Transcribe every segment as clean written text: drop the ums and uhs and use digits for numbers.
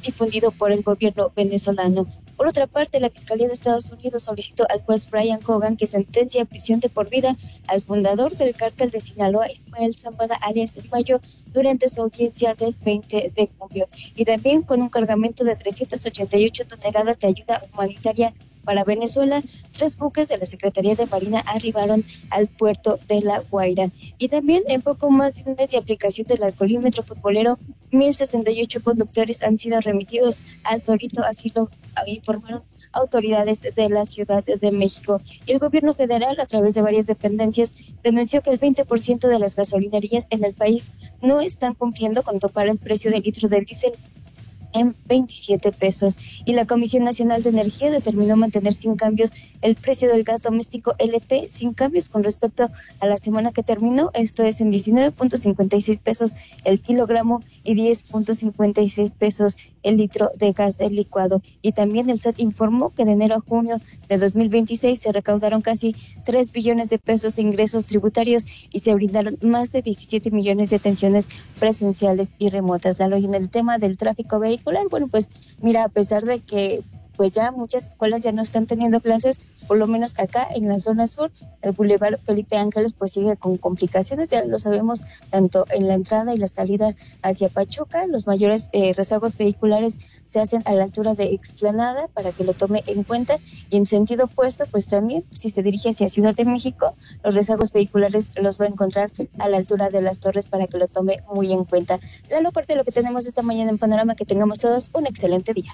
difundido por el gobierno venezolano. Por otra parte, la Fiscalía de Estados Unidos solicitó al juez Brian Cogan que sentencie a prisión de por vida al fundador del cártel de Sinaloa, Ismael Zambada, alias El Mayo, durante su audiencia del 20 de julio. Y también con un cargamento de 388 toneladas de ayuda humanitaria para Venezuela, 3 buques de la Secretaría de Marina arribaron al puerto de La Guaira. Y también en poco más de un mes de aplicación del alcoholímetro futbolero, 1,068 conductores han sido remitidos al Torito, así lo informaron autoridades de la Ciudad de México. Y el gobierno federal, a través de varias dependencias, denunció que el 20% de las gasolinerías en el país no están cumpliendo con topar el precio del litro del diésel en 27 pesos. Y la Comisión Nacional de Energía determinó mantener sin cambios el precio del gas doméstico LP, sin cambios con respecto a la semana que terminó. Esto es en 19.56 pesos el kilogramo y 10.56 pesos el litro de gas licuado. Y también el SAT informó que de enero a junio de 2026 se recaudaron casi 3 billones de pesos de ingresos tributarios y se brindaron más de 17 millones de atenciones presenciales y remotas. Lalo, y en el tema del tráfico vehicular, bueno, pues mira, a pesar de que pues ya muchas escuelas ya no están teniendo clases, por lo menos acá en la zona sur, el Boulevard Felipe Ángeles pues sigue con complicaciones, ya lo sabemos, tanto en la entrada y la salida hacia Pachuca. Los mayores rezagos vehiculares se hacen a la altura de Explanada, para que lo tome en cuenta, y en sentido opuesto, pues también, si se dirige hacia Ciudad de México, los rezagos vehiculares los va a encontrar a la altura de las Torres, para que lo tome muy en cuenta. Lalo, parte de lo que tenemos esta mañana en Panorama, que tengamos todos un excelente día.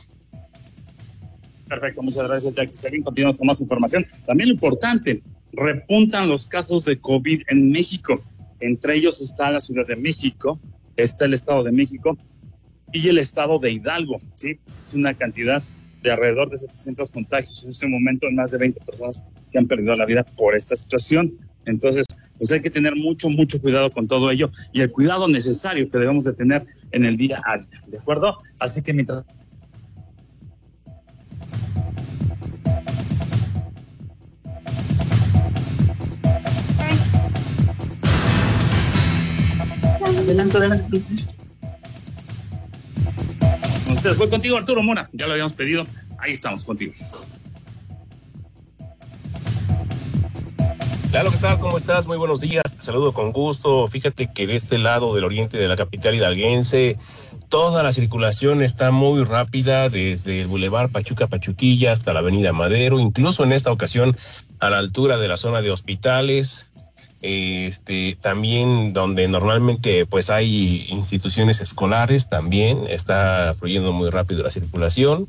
Perfecto, muchas gracias, Jackie. Seguimos, continuamos con más información. También lo importante, repuntan los casos de COVID en México. Entre ellos está la Ciudad de México, está el Estado de México y el Estado de Hidalgo, ¿sí? Es una cantidad de alrededor de 700 contagios. En este momento, más de 20 personas que han perdido la vida por esta situación. Entonces, pues hay que tener mucho cuidado con todo ello y el cuidado necesario que debemos de tener en el día a día, ¿de acuerdo? Así que mientras... Adelante, entonces. Con ustedes, voy contigo, Arturo Mora. Ya lo habíamos pedido. Ahí estamos contigo. Claro, ¿qué tal? ¿Cómo estás? Muy buenos días. Te saludo con gusto. Fíjate que de este lado del oriente de la capital hidalguense, toda la circulación está muy rápida, desde el Boulevard Pachuca-Pachuquilla hasta la Avenida Madero, incluso en esta ocasión a la altura de la zona de hospitales. También donde normalmente pues hay instituciones escolares, también está fluyendo muy rápido la circulación.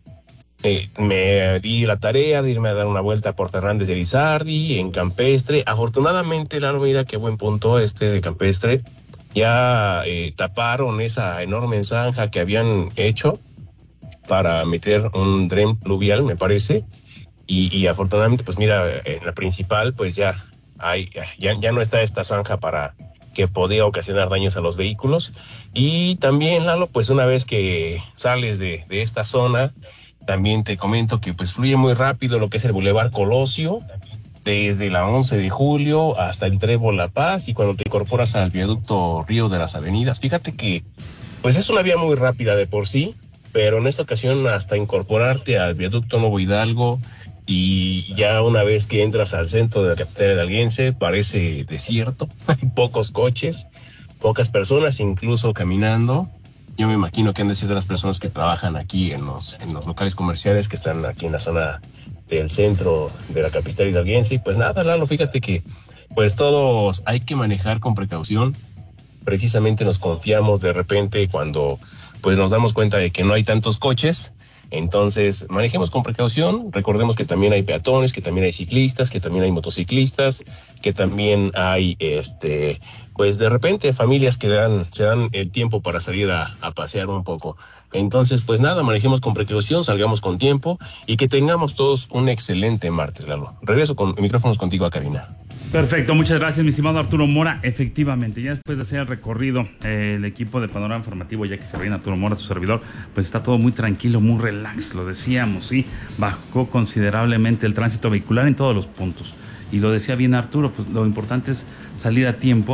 Me di la tarea de irme a dar una vuelta por Fernández de Lizardi, en Campestre. Afortunadamente, la mira qué buen punto de Campestre. Ya taparon esa enorme zanja que habían hecho para meter un dren pluvial, me parece. Y afortunadamente, pues mira, en la principal, pues ya no está esta zanja para que podía ocasionar daños a los vehículos. Y también, Lalo, pues una vez que sales de esta zona, también te comento que pues fluye muy rápido lo que es el Boulevard Colosio, desde la 11 de julio hasta el Trébol La Paz, y cuando te incorporas al viaducto Río de las Avenidas, fíjate que pues es una vía muy rápida de por sí, pero en esta ocasión hasta incorporarte al viaducto Nuevo Hidalgo, y ya una vez que entras al centro de la capital hidalguense parece desierto, hay pocos coches, pocas personas, incluso caminando. Yo me imagino que han de ser de las personas que trabajan aquí en los locales comerciales que están aquí en la zona del centro de la capital hidalguense. Y pues nada, Lalo, fíjate que pues todos hay que manejar con precaución. Precisamente nos confiamos de repente cuando pues nos damos cuenta de que no hay tantos coches. Entonces, manejemos con precaución. Recordemos que también hay peatones, que también hay ciclistas, que también hay motociclistas, que también hay, pues de repente familias que se dan el tiempo para salir a pasear un poco. Entonces, pues nada, manejemos con precaución, salgamos con tiempo y que tengamos todos un excelente martes, Lalo. Regreso con micrófonos contigo a cabina. Perfecto, muchas gracias, mi estimado Arturo Mora. Efectivamente, ya después de hacer el recorrido, el equipo de Panorama Informativo, ya que se viene Arturo Mora, su servidor, pues está todo muy tranquilo, muy relax, lo decíamos, sí, bajó considerablemente el tránsito vehicular en todos los puntos. Y lo decía bien Arturo, pues lo importante es salir a tiempo.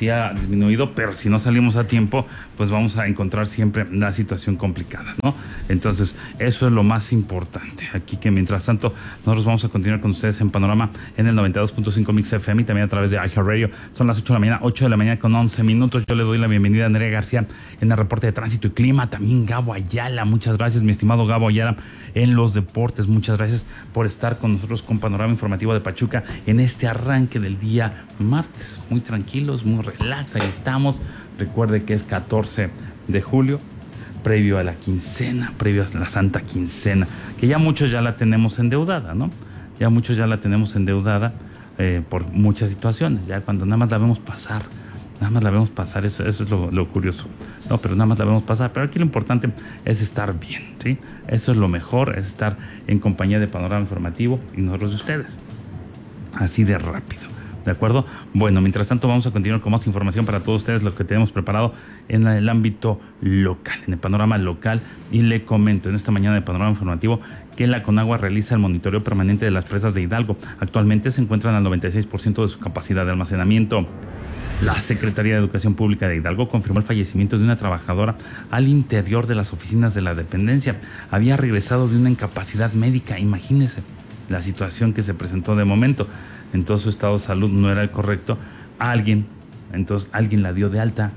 sí ha disminuido, pero si no salimos a tiempo, pues vamos a encontrar siempre la situación complicada, ¿no? Entonces, eso es lo más importante. Aquí que mientras tanto, nosotros vamos a continuar con ustedes en Panorama en el 92.5 Mix FM y también a través de iHeartRadio. Son las 8 de la mañana, 8 de la mañana con 11 minutos. Yo le doy la bienvenida a Andrea García en el reporte de tránsito y clima. También Gabo Ayala, muchas gracias, mi estimado Gabo Ayala, en los deportes. Muchas gracias por estar con nosotros con Panorama Informativo de Pachuca en este arranque del día martes. Muy tranquilos, muy relax, ahí estamos. Recuerde que es 14 de julio, previo a la quincena, previo a la Santa Quincena, que ya muchos ya la tenemos endeudada, ¿no? Ya muchos ya la tenemos endeudada por muchas situaciones, ya cuando nada más la vemos pasar, eso es lo curioso, no, pero nada más la vemos pasar, pero aquí lo importante es estar bien, ¿sí? Eso es lo mejor, es estar en compañía de Panorama Informativo y nosotros de ustedes, así de rápido. ¿De acuerdo? Bueno, mientras tanto vamos a continuar con más información para todos ustedes, lo que tenemos preparado en el ámbito local, en el panorama local. Y le comento en esta mañana de Panorama Informativo que la Conagua realiza el monitoreo permanente de las presas de Hidalgo. Actualmente se encuentran al 96% de su capacidad de almacenamiento. La Secretaría de Educación Pública de Hidalgo confirmó el fallecimiento de una trabajadora al interior de las oficinas de la dependencia. Había regresado de una incapacidad médica, imagínense la situación que se presentó de momento. En todo su estado de salud no era el correcto. Alguien la dio de alta.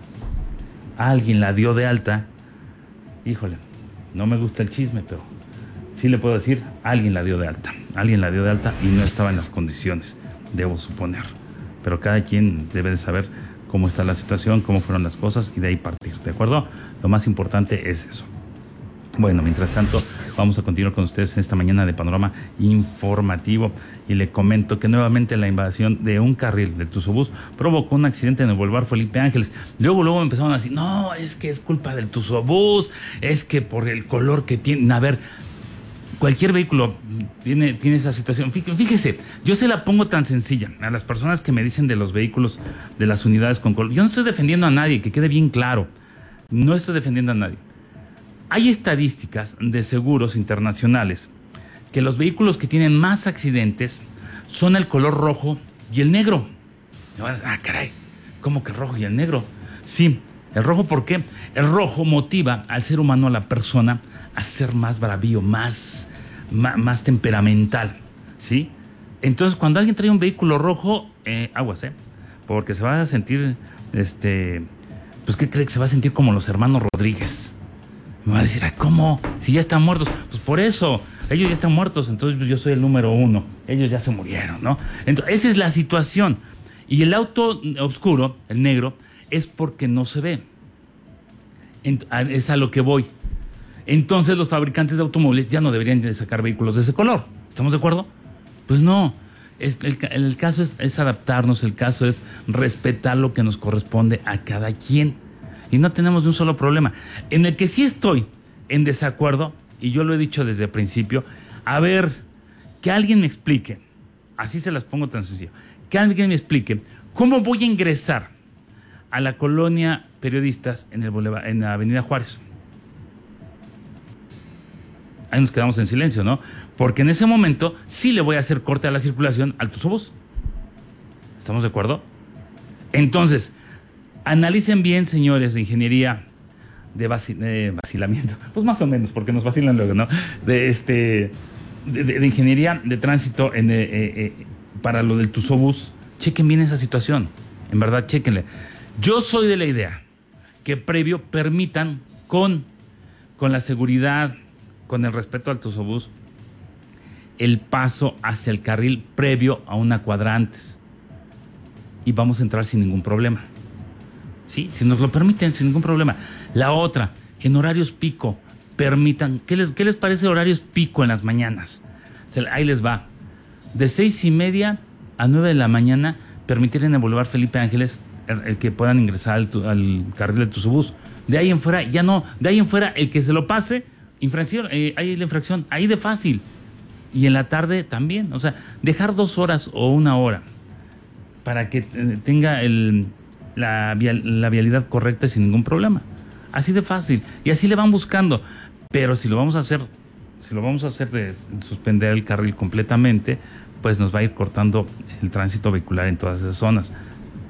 Híjole, no me gusta el chisme, pero sí le puedo decir, alguien la dio de alta y no estaba en las condiciones, debo suponer. Pero cada quien debe de saber cómo está la situación, cómo fueron las cosas y de ahí partir, ¿de acuerdo? Lo más importante es eso. Bueno, mientras tanto, vamos a continuar con ustedes en esta mañana de Panorama Informativo y le comento que nuevamente la invasión de un carril del Tuzobús provocó un accidente en el Boulevard Felipe Ángeles. Luego empezaron a decir, no, es que es culpa del Tuzobús, es que por el color que tiene. A ver, cualquier vehículo tiene esa situación. Fíjese, yo se la pongo tan sencilla a las personas que me dicen de los vehículos, de las unidades con color. Yo no estoy defendiendo a nadie, que quede bien claro. No estoy defendiendo a nadie. Hay estadísticas de seguros internacionales que los vehículos que tienen más accidentes son el color rojo y el negro. Caray, ¿cómo que el rojo y el negro? Sí, el rojo, ¿por qué? El rojo motiva al ser humano, a la persona, a ser más bravío, más temperamental, ¿sí? Entonces, cuando alguien trae un vehículo rojo, aguas, porque se va a sentir, pues, ¿qué cree? Que se va a sentir como los hermanos Rodríguez. Me va a decir, ¿cómo? Si ya están muertos. Pues por eso, ellos ya están muertos, entonces yo soy el número 1. Ellos ya se murieron, ¿no? Entonces, esa es la situación. Y el auto oscuro, el negro, es porque no se ve. Es a lo que voy. Entonces, los fabricantes de automóviles ya no deberían de sacar vehículos de ese color. ¿Estamos de acuerdo? Pues no. El caso es adaptarnos, el caso es respetar lo que nos corresponde a cada quien. Y no tenemos de un solo problema. En el que sí estoy en desacuerdo, y yo lo he dicho desde el principio, a ver, que alguien me explique, así se las pongo tan sencillo, que alguien me explique cómo voy a ingresar a la colonia Periodistas en la Avenida Juárez. Ahí nos quedamos en silencio, ¿no? Porque en ese momento sí le voy a hacer corte a la circulación al Tuzobús. ¿Estamos de acuerdo? Entonces, analicen bien, señores de ingeniería de vacilamiento, pues más o menos, porque nos vacilan luego, ¿no? De ingeniería de tránsito para lo del Tuzobús, chequen bien esa situación, en verdad, chequenle. Yo soy de la idea que previo permitan con la seguridad, con el respeto al Tuzobús, el paso hacia el carril previo a una cuadra antes. Y vamos a entrar sin ningún problema. Sí, si nos lo permiten, sin ningún problema. La otra, en horarios pico, permitan. ¿Qué les parece horarios pico en las mañanas? Ahí les va. De 6:30 a 9 de la mañana, permitir en el Boulevard Felipe Ángeles el que puedan ingresar al carril de Tuzobús. De ahí en fuera, ya no. De ahí en fuera, el que se lo pase, infracción, hay la infracción, ahí de fácil. Y en la tarde también. O sea, dejar 2 horas o 1 hora para que tenga la vialidad correcta sin ningún problema. Así de fácil. Y así le van buscando. Pero si lo vamos a hacer de suspender el carril completamente, pues nos va a ir cortando el tránsito vehicular en todas esas zonas.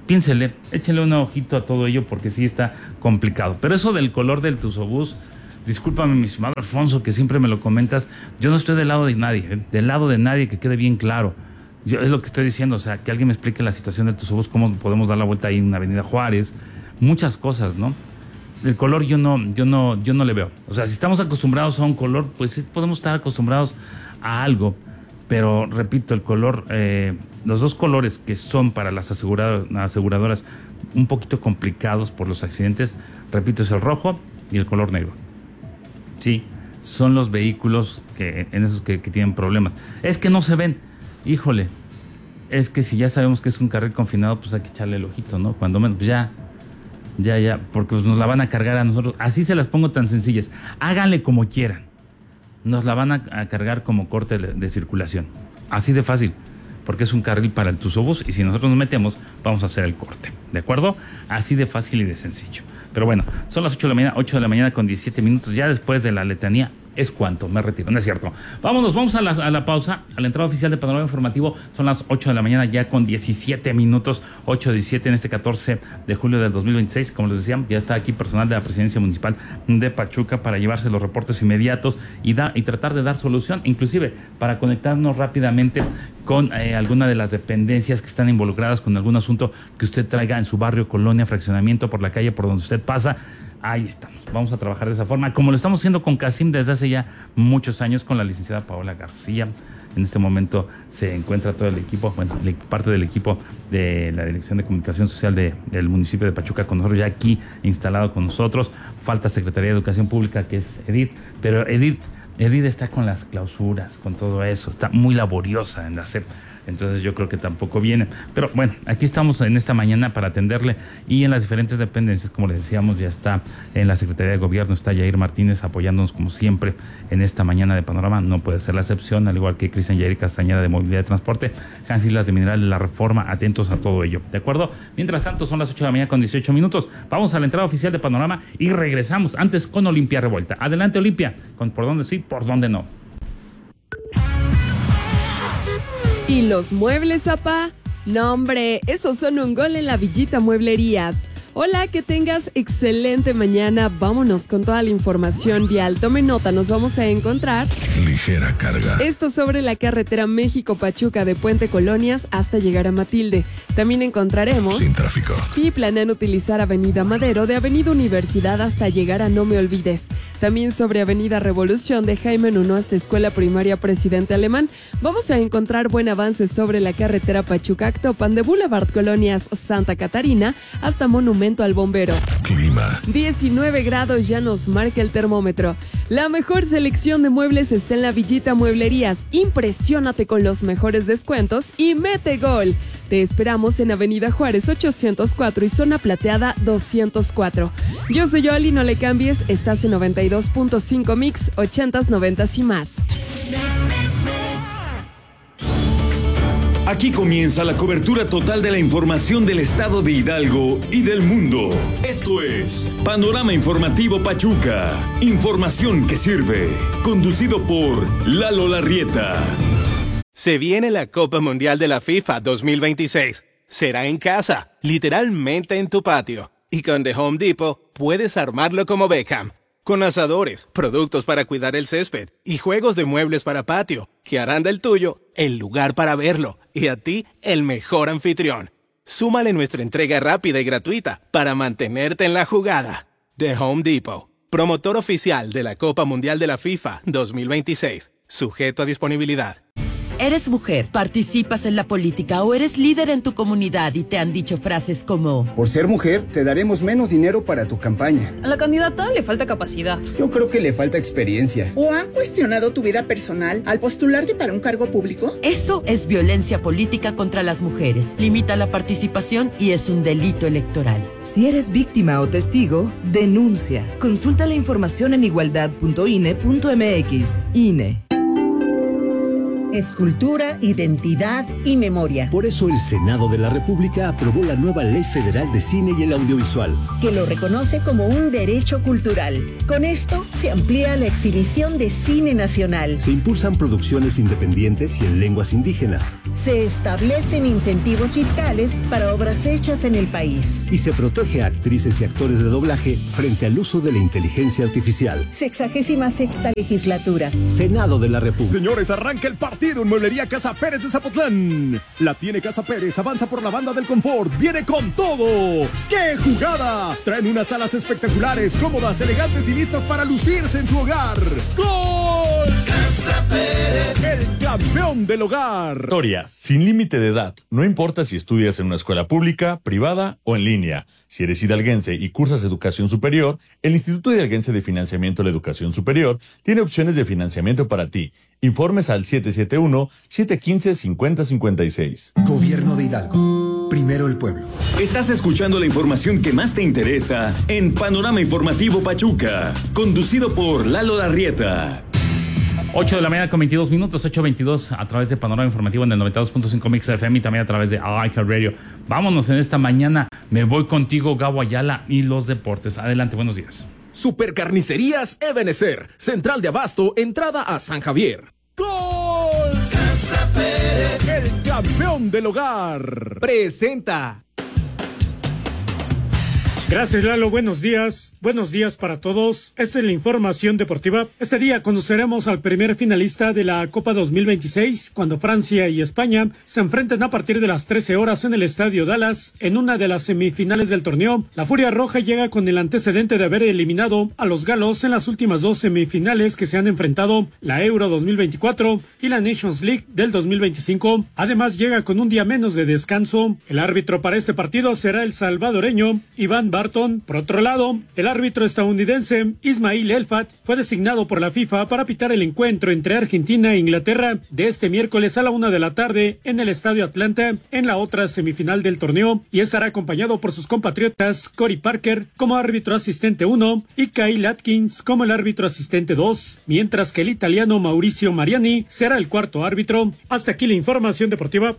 piénsele, échele un ojito a todo ello porque sí está complicado. Pero eso del color del tusobús, discúlpame, mi estimado Alfonso, que siempre me lo comentas, yo no estoy del lado de nadie, del lado de nadie, que quede bien claro. Yo, es lo que estoy diciendo, o sea, que alguien me explique la situación del tusobús, cómo podemos dar la vuelta ahí en Avenida Juárez, muchas cosas, ¿no? El color yo no le veo. O sea, si estamos acostumbrados a un color, pues podemos estar acostumbrados a algo. Pero, repito, el color, los dos colores que son para las aseguradoras un poquito complicados por los accidentes, repito, es el rojo y el color negro. Sí, son los vehículos en esos que tienen problemas. Es que no se ven. Híjole, es que si ya sabemos que es un carril confinado, pues hay que echarle el ojito, ¿no? Cuando menos, pues ya, porque pues nos la van a cargar a nosotros. Así se las pongo tan sencillas. Háganle como quieran. Nos la van a cargar como corte de circulación. Así de fácil, porque es un carril para el tusobús y si nosotros nos metemos, vamos a hacer el corte. ¿De acuerdo? Así de fácil y de sencillo. Pero bueno, son las 8 de la mañana con 17 minutos. Ya después de la letanía, es cuanto, me retiro, no es cierto. Vamos a la pausa, a la entrada oficial de Panorama Informativo. Son las 8 de la mañana ya con 17 minutos, 8:17 en este 14 de julio del 2026. Como les decía, ya está aquí personal de la Presidencia Municipal de Pachuca para llevarse los reportes inmediatos y tratar de dar solución, inclusive para conectarnos rápidamente con alguna de las dependencias que están involucradas con algún asunto que usted traiga en su barrio, colonia, fraccionamiento, por la calle por donde usted pasa. Ahí estamos, vamos a trabajar de esa forma, como lo estamos haciendo con CACIM desde hace ya muchos años con la licenciada Paola García. En este momento se encuentra todo el equipo, bueno, parte del equipo de la Dirección de Comunicación Social del municipio de Pachuca con nosotros, ya aquí instalado con nosotros. Falta Secretaría de Educación Pública, que es Edith, pero Edith está con las clausuras, con todo eso, está muy laboriosa en la SEP. Entonces yo creo que tampoco viene. Pero bueno, aquí estamos en esta mañana para atenderle y en las diferentes dependencias, como les decíamos, ya está en la Secretaría de Gobierno, está Yair Martínez apoyándonos como siempre en esta mañana de Panorama. No puede ser la excepción, al igual que Cristian Yair Castañeda de Movilidad y Transporte, Hans Islas de Mineral de la Reforma, atentos a todo ello, ¿de acuerdo? Mientras tanto, son las 8 de la mañana con 18 minutos. Vamos a la entrada oficial de Panorama y regresamos antes con Olimpia Revuelta. Adelante, Olimpia, con por dónde sí, por dónde no. ¿Y los muebles, apá? No, hombre, esos son un gol en la Villita Mueblerías. Hola, que tengas excelente mañana. Vámonos con toda la información vial. Tome nota, nos vamos a encontrar ligera carga. Esto sobre la carretera México-Pachuca de Puente Colonias hasta llegar a Matilde. También encontraremos sin tráfico. Si planean utilizar Avenida Madero de Avenida Universidad hasta llegar a No Me Olvides. También sobre Avenida Revolución de Jaime Nuno hasta Escuela Primaria Presidente Alemán. Vamos a encontrar buen avance sobre la carretera Pachuca-Actopan de Boulevard Colonias Santa Catarina hasta Monumento al Bombero. Clima. 19 grados ya nos marca el termómetro. La mejor selección de muebles está en la Villita Mueblerías. Impresiónate con los mejores descuentos y mete gol. Te esperamos en Avenida Juárez 804 y Zona Plateada 204. Yo soy Oli, no le cambies, estás en 92.5 Mix, 80s, 90s y más. Aquí comienza la cobertura total de la información del estado de Hidalgo y del mundo. Esto es Panorama Informativo Pachuca. Información que sirve. Conducido por Lalo Larrieta. Se viene la Copa Mundial de la FIFA 2026. Será en casa, literalmente en tu patio. Y con The Home Depot puedes armarlo como Beckham. Con asadores, productos para cuidar el césped y juegos de muebles para patio, que harán del tuyo el lugar para verlo y a ti el mejor anfitrión. Súmale nuestra entrega rápida y gratuita para mantenerte en la jugada. The Home Depot, promotor oficial de la Copa Mundial de la FIFA 2026, sujeto a disponibilidad. ¿Eres mujer, participas en la política o eres líder en tu comunidad y te han dicho frases como: por ser mujer, te daremos menos dinero para tu campaña? A la candidata le falta capacidad. Yo creo que le falta experiencia. ¿O han cuestionado tu vida personal al postularte para un cargo público? Eso es violencia política contra las mujeres. Limita la participación y es un delito electoral. Si eres víctima o testigo, denuncia. Consulta la información en igualdad.ine.mx. INE. es cultura, identidad y memoria. Por eso el Senado de la República aprobó la nueva Ley Federal de Cine y el Audiovisual, que lo reconoce como un derecho cultural. Con esto se amplía la exhibición de cine nacional. Se impulsan producciones independientes y en lenguas indígenas. Se establecen incentivos fiscales para obras hechas en el país. Y se protege a actrices y actores de doblaje frente al uso de la inteligencia artificial. 66ª legislatura. Senado de la República. Señores, arranca el partido en Mueblería Casa Pérez de Zapotlán. La tiene Casa Pérez, avanza por la banda del confort, viene con todo. ¡Qué jugada! Traen unas salas espectaculares, cómodas, elegantes y listas para lucirse en tu hogar. ¡Gol! Casa Pérez, el campeón del hogar. Historia, sin límite de edad. No importa si estudias en una escuela pública, privada o en línea. Si eres hidalguense y cursas educación superior, el Instituto Hidalguense de Financiamiento a la Educación Superior tiene opciones de financiamiento para ti. Informes al 771-715-5056. Gobierno de Hidalgo. Primero el pueblo. Estás escuchando la información que más te interesa en Panorama Informativo Pachuca, conducido por Lalo Larrieta. 8 de la mañana con 22 minutos, 8:22 a través de Panorama Informativo en el 92.5 Mix FM y también a través de iHeartRadio. Vámonos en esta mañana. Me voy contigo, Gabo Ayala, y los deportes. Adelante, buenos días. Supercarnicerías Ebenezer, Central de Abasto, entrada a San Javier. ¡Gol! Casa Pérez, el campeón del hogar. Presenta. Gracias, Lalo. Buenos días. Buenos días para todos. Esta es la información deportiva. Este día conoceremos al primer finalista de la Copa 2026, cuando Francia y España se enfrenten a partir de las 13 horas en el Estadio Dallas, en una de las semifinales del torneo. La Furia Roja llega con el antecedente de haber eliminado a los galos en las últimas dos semifinales que se han enfrentado, la Euro 2024 y la Nations League del 2025. Además, llega con un día menos de descanso. El árbitro para este partido será el salvadoreño Iván Barton. Por otro lado, el árbitro estadounidense Ismail Elfat fue designado por la FIFA para pitar el encuentro entre Argentina e Inglaterra de este miércoles a la 1 de la tarde en el Estadio Atlanta, en la otra semifinal del torneo, y estará acompañado por sus compatriotas Cory Parker como árbitro asistente 1 y Kyle Atkins como el árbitro asistente 2, mientras que el italiano Mauricio Mariani será el cuarto árbitro. Hasta aquí la información deportiva.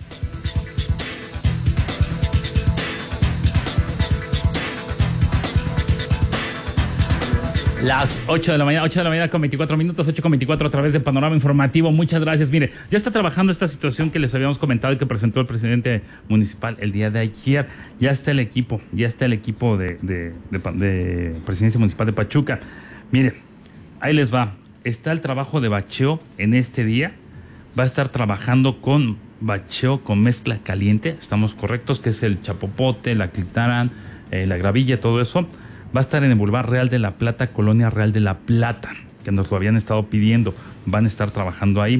Las 8 de la mañana con 24 minutos, 8:24 a través de Panorama Informativo. Muchas gracias. Mire, ya está trabajando esta situación que les habíamos comentado y que presentó el presidente municipal el día de ayer. Ya está el equipo de Presidencia Municipal de Pachuca. Mire, ahí les va. Está el trabajo de bacheo en este día. Va a estar trabajando con bacheo con mezcla caliente. Estamos correctos, que es el chapopote, la clitarán, la gravilla, todo eso. Va a estar en el Boulevard Real de la Plata, Colonia Real de la Plata, que nos lo habían estado pidiendo. Van a estar trabajando ahí.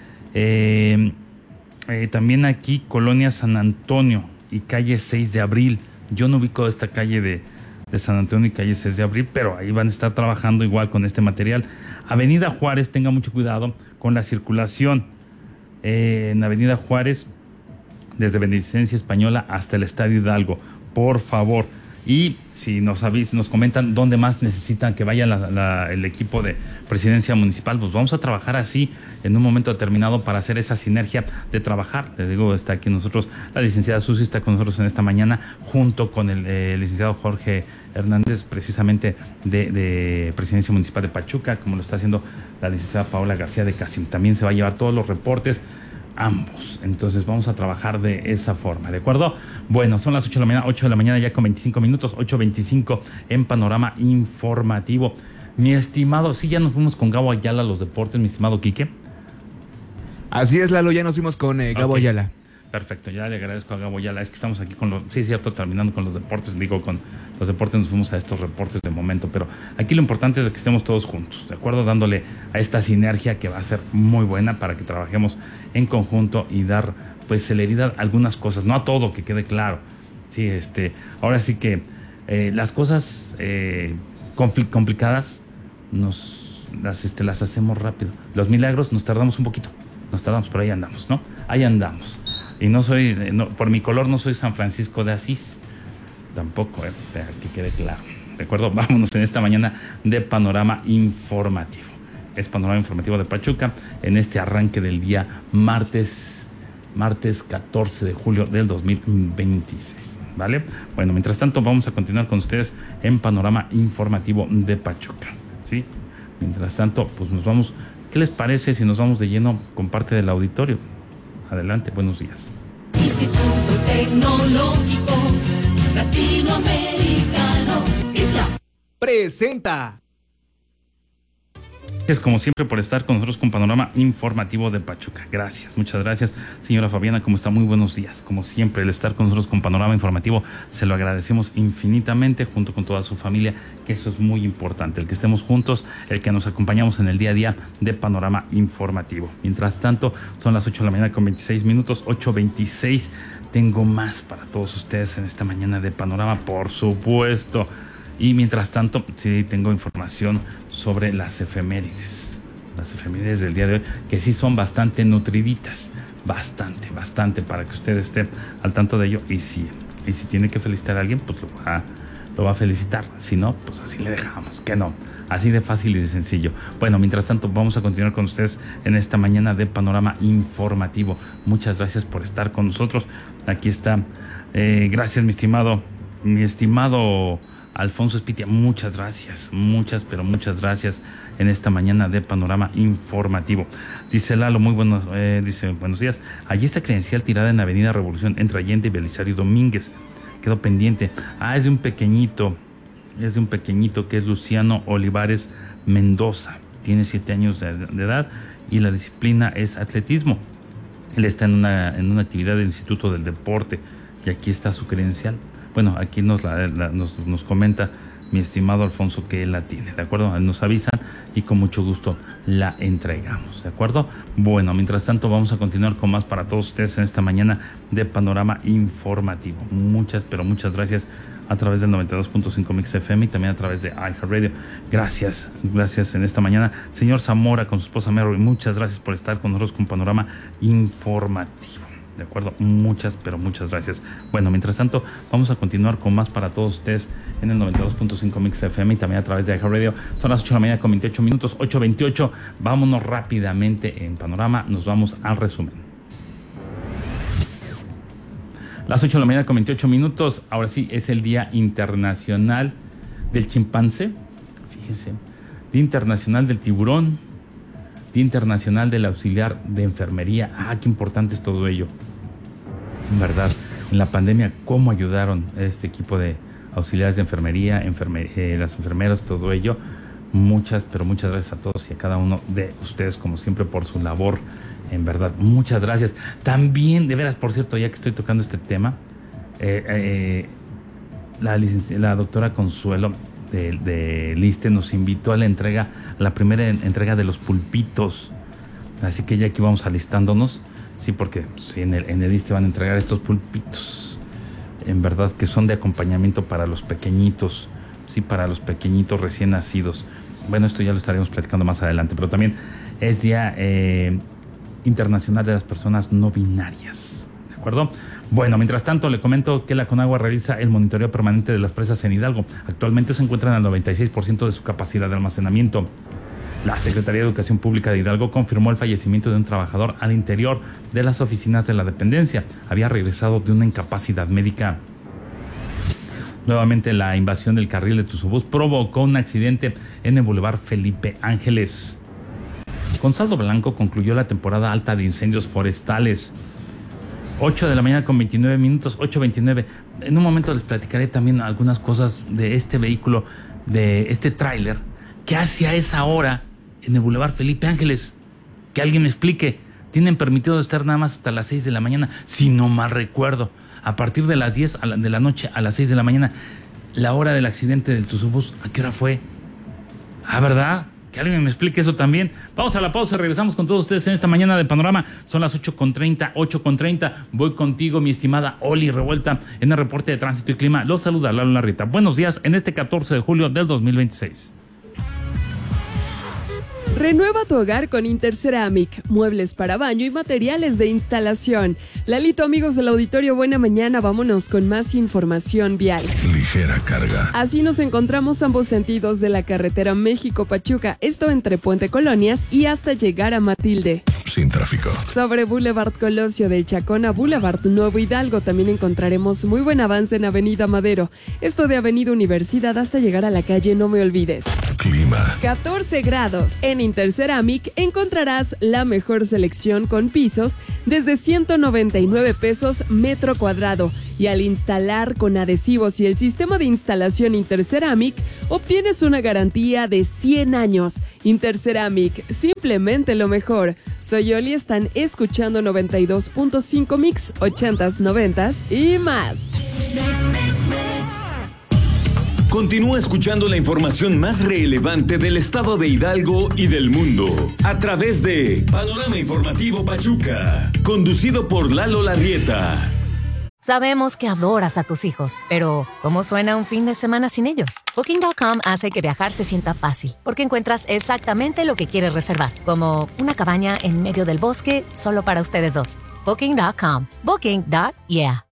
También aquí, Colonia San Antonio y calle 6 de Abril. Yo no ubico esta calle de San Antonio y calle 6 de Abril, pero ahí van a estar trabajando igual con este material. Avenida Juárez, tenga mucho cuidado con la circulación. En Avenida Juárez, desde Beneficencia Española hasta el Estadio Hidalgo. Por favor. Y si nos comentan dónde más necesitan que vaya el equipo de Presidencia Municipal, pues vamos a trabajar así en un momento determinado para hacer esa sinergia de trabajar. Les digo, está aquí nosotros, la licenciada Susi está con nosotros en esta mañana, junto con el licenciado Jorge Hernández, precisamente de Presidencia Municipal de Pachuca, como lo está haciendo la licenciada Paola García de Casim. También se va a llevar todos los reportes, ambos. Entonces vamos a trabajar de esa forma, ¿de acuerdo? Bueno, son las 8 de la mañana ya con 25 minutos, 8:25 en Panorama Informativo. Mi estimado, sí, ya nos fuimos con Gabo Ayala a los deportes, mi estimado Quique. Así es, Lalo, ya nos fuimos con Gabo Ayala. Perfecto, ya le agradezco a Gabo Ayala. Es que estamos aquí con los... Sí, es cierto, terminando con los deportes. Digo, con los deportes nos fuimos a estos reportes de momento, pero aquí lo importante es que estemos todos juntos, ¿de acuerdo? Dándole a esta sinergia que va a ser muy buena para que trabajemos en conjunto y dar, pues, celeridad a algunas cosas. No a todo, que quede claro. Sí, ahora sí que las cosas complicadas las hacemos rápido. Los milagros nos tardamos un poquito. Pero ahí andamos, ¿no? Ahí andamos. Y por mi color no soy San Francisco de Asís. Tampoco, para que quede claro. ¿De acuerdo? Vámonos en esta mañana de Panorama Informativo. es Panorama Informativo de Pachuca en este arranque del día martes 14 de julio del 2026, ¿vale? Bueno, mientras tanto vamos a continuar con ustedes en Panorama Informativo de Pachuca, ¿sí? Mientras tanto, pues nos vamos, ¿qué les parece si nos vamos de lleno con parte del auditorio? Adelante, buenos días. Instituto Tecnológico Latinoamericano, ITLA, presenta. Gracias como siempre por estar con nosotros con Panorama Informativo de Pachuca. Gracias, muchas gracias. Señora Fabiana, ¿cómo está? Muy buenos días. Como siempre, el estar con nosotros con Panorama Informativo se lo agradecemos infinitamente junto con toda su familia, que eso es muy importante, el que estemos juntos, el que nos acompañamos en el día a día de Panorama Informativo. Mientras tanto, son las 8 de la mañana con 26 minutos, 8:26. Tengo más para todos ustedes en esta mañana de Panorama, por supuesto. Y mientras tanto, sí tengo información sobre las efemérides. Las efemérides del día de hoy, que sí son bastante nutriditas. Bastante, para que usted esté al tanto de ello. Y si tiene que felicitar a alguien, pues lo va a felicitar. Si no, pues así le dejamos. Que no. Así de fácil y de sencillo. Bueno, mientras tanto, vamos a continuar con ustedes en esta mañana de Panorama Informativo. Muchas gracias por estar con nosotros. Aquí está. Gracias, mi estimado Alfonso Espitia, muchas gracias, muchas gracias en esta mañana de Panorama Informativo. Dice Lalo, muy buenos, dice, buenos días. Allí está credencial tirada en Avenida Revolución entre Allende y Belisario Domínguez. Quedó pendiente. Es de un pequeñito que es Luciano Olivares Mendoza. Tiene 7 años de edad y la disciplina es atletismo. Él está en una actividad del Instituto del Deporte y aquí está su credencial. Bueno, aquí nos comenta mi estimado Alfonso que él la tiene, ¿de acuerdo? Nos avisan y con mucho gusto la entregamos, ¿de acuerdo? Bueno, mientras tanto vamos a continuar con más para todos ustedes en esta mañana de Panorama Informativo. Muchas gracias a través del 92.5 Mix FM y también a través de iHeartRadio. Gracias en esta mañana. Señor Zamora con su esposa Mary, muchas gracias por estar con nosotros con Panorama Informativo. De acuerdo, muchas gracias. Bueno, mientras tanto, vamos a continuar con más para todos ustedes en el 92.5 Mix FM y también a través de iHeartRadio. Son las 8 de la mañana con 28 minutos, 8:28. Vámonos rápidamente en Panorama, nos vamos al resumen. Las 8 de la mañana con 28 minutos, ahora sí, es el Día Internacional del Chimpancé. Fíjense, Día Internacional del Tiburón, Día Internacional del Auxiliar de Enfermería. Qué importante es todo ello. En verdad, en la pandemia, cómo ayudaron este equipo de auxiliares de enfermería, las enfermeras, todo ello. Muchas gracias a todos y a cada uno de ustedes, como siempre, por su labor. En verdad, muchas gracias. También, de veras, por cierto, ya que estoy tocando este tema, la doctora Consuelo de Liste nos invitó a la primera entrega de los pulpitos. Así que ya aquí vamos alistándonos. Sí, porque sí, en el Liste van a entregar estos pulpitos. En verdad que son de acompañamiento para los pequeñitos. Sí, para los pequeñitos recién nacidos. Bueno, esto ya lo estaremos platicando más adelante. Pero también es Día Internacional de las Personas No Binarias. ¿De acuerdo? Bueno, mientras tanto, le comento que la Conagua realiza el monitoreo permanente de las presas en Hidalgo. Actualmente se encuentran al 96% de su capacidad de almacenamiento. La Secretaría de Educación Pública de Hidalgo confirmó el fallecimiento de un trabajador al interior de las oficinas de la dependencia. Había regresado de una incapacidad médica. Nuevamente, la invasión del carril de Tuzubús provocó un accidente en el Boulevard Felipe Ángeles. Con saldo blanco concluyó la temporada alta de incendios forestales. 8 de la mañana con 29 minutos, 8:29. En un momento les platicaré también algunas cosas de este vehículo, de este tráiler, que hace a esa hora en el Boulevard Felipe Ángeles. Que alguien me explique. Tienen permitido estar nada más hasta las 6 de la mañana, si no mal recuerdo. A partir de las 10 de la noche a las 6 de la mañana. La hora del accidente del Tuzubús, ¿a qué hora fue? ¿Verdad? Que alguien me explique eso también. Vamos a la pausa, regresamos con todos ustedes en esta mañana de Panorama. Son las 8:30. Voy contigo, mi estimada Oli Revuelta, en el reporte de tránsito y clima. Los saluda Lalo Larrita. Buenos días en este 14 de julio del 2026. Renueva tu hogar con Interceramic, muebles para baño y materiales de instalación. Lalito, amigos del auditorio, buena mañana, vámonos con más información vial. Ligera carga. Así nos encontramos ambos sentidos de la carretera México-Pachuca, esto entre Puente Colonias y hasta llegar a Matilde. Sin tráfico. Sobre Boulevard Colosio del Chacón a Boulevard Nuevo Hidalgo también encontraremos muy buen avance en Avenida Madero, esto de Avenida Universidad hasta llegar a la calle No Me Olvides. Clima. 14 grados. En Interceramic encontrarás la mejor selección con pisos desde 199 pesos metro cuadrado. Y al instalar con adhesivos y el sistema de instalación Interceramic, obtienes una garantía de 100 años. Interceramic, simplemente lo mejor. Soy Yoli, están escuchando 92.5 Mix, 80s, 90s y más. Continúa escuchando la información más relevante del estado de Hidalgo y del mundo a través de Panorama Informativo Pachuca, conducido por Lalo Larrieta. Sabemos que adoras a tus hijos, pero ¿cómo suena un fin de semana sin ellos? Booking.com hace que viajar se sienta fácil, porque encuentras exactamente lo que quieres reservar, como una cabaña en medio del bosque solo para ustedes dos. Booking.com. Booking.yeah.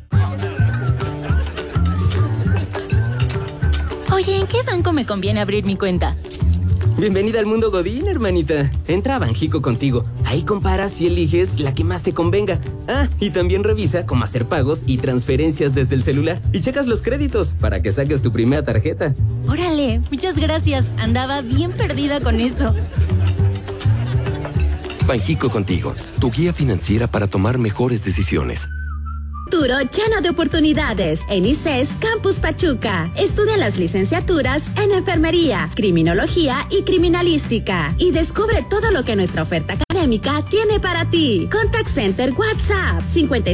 Oye, ¿en qué banco me conviene abrir mi cuenta? Bienvenida al mundo Godín, hermanita. Entra a Banjico Contigo. Ahí comparas y eliges la que más te convenga. Ah, y también revisa cómo hacer pagos y transferencias desde el celular. Y checas los créditos para que saques tu primera tarjeta. Órale, muchas gracias. Andaba bien perdida con eso. Banjico Contigo, tu guía financiera para tomar mejores decisiones. Futuro lleno de oportunidades en ICES Campus Pachuca. Estudia las licenciaturas en Enfermería, Criminología y Criminalística y descubre todo lo que nuestra oferta académica tiene para ti. Contact Center WhatsApp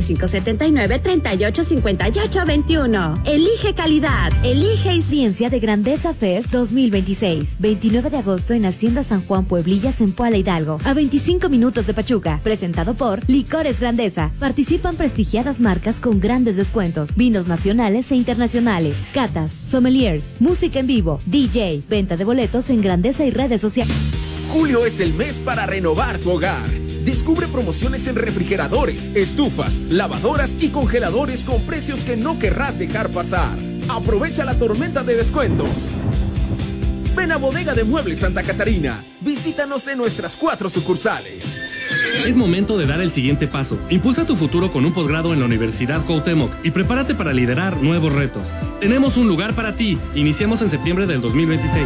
5579-385821. Elige calidad, elige Ciencia de Grandeza Fest 2026. 29 de agosto en Hacienda San Juan Pueblillas en Puala Hidalgo, a 25 minutos de Pachuca. Presentado por Licores Grandeza. Participan prestigiadas marcas con grandes descuentos, vinos nacionales e internacionales, catas, sommeliers, música en vivo, DJ, venta de boletos en Grandeza y redes sociales. Julio es el mes para renovar tu hogar. Descubre promociones en refrigeradores, estufas, lavadoras y congeladores con precios que no querrás dejar pasar. Aprovecha la tormenta de descuentos. Ven a Bodega de Muebles Santa Catarina. Visítanos en nuestras 4 sucursales. Es momento de dar el siguiente paso. Impulsa tu futuro con un posgrado en la Universidad Cuauhtémoc y prepárate para liderar nuevos retos. Tenemos un lugar para ti. Iniciamos en septiembre del 2026.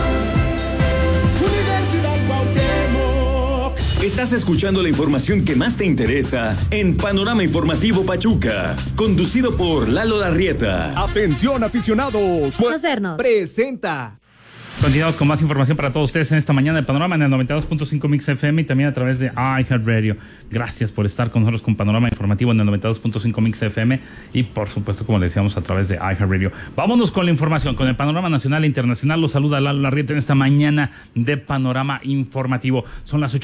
Universidad Cuauhtémoc. Estás escuchando la información que más te interesa en Panorama Informativo Pachuca, conducido por Lalo Larrieta. Atención, aficionados. Hacernos. Presenta. Continuamos con más información para todos ustedes en esta mañana de Panorama en el 92.5 Mix FM y también a través de iHeartRadio. Gracias por estar con nosotros con Panorama Informativo en el 92.5 Mix FM y por supuesto, como le decíamos, a través de iHeartRadio. Vámonos con la información, con el panorama nacional e internacional. Los saluda Lalo Larrieta en esta mañana de Panorama Informativo. Son las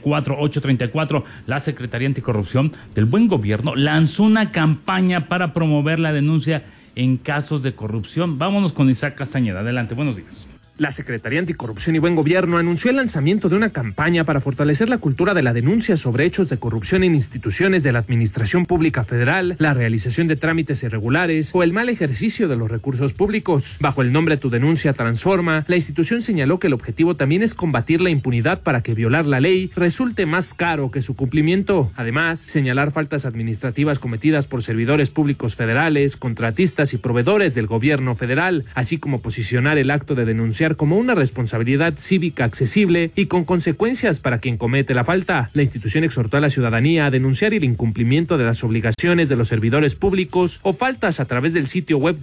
8:34. La Secretaría Anticorrupción del Buen Gobierno lanzó una campaña para promover la denuncia en casos de corrupción. Vámonos con Isaac Castañeda. Adelante, buenos días. La Secretaría Anticorrupción y Buen Gobierno anunció el lanzamiento de una campaña para fortalecer la cultura de la denuncia sobre hechos de corrupción en instituciones de la Administración Pública Federal, la realización de trámites irregulares o el mal ejercicio de los recursos públicos. Bajo el nombre Tu Denuncia Transforma, la institución señaló que el objetivo también es combatir la impunidad para que violar la ley resulte más caro que su cumplimiento. Además, señalar faltas administrativas cometidas por servidores públicos federales, contratistas y proveedores del gobierno federal, así como posicionar el acto de denunciar como una responsabilidad cívica accesible y con consecuencias para quien comete la falta. La institución exhortó a la ciudadanía a denunciar el incumplimiento de las obligaciones de los servidores públicos o faltas a través del sitio web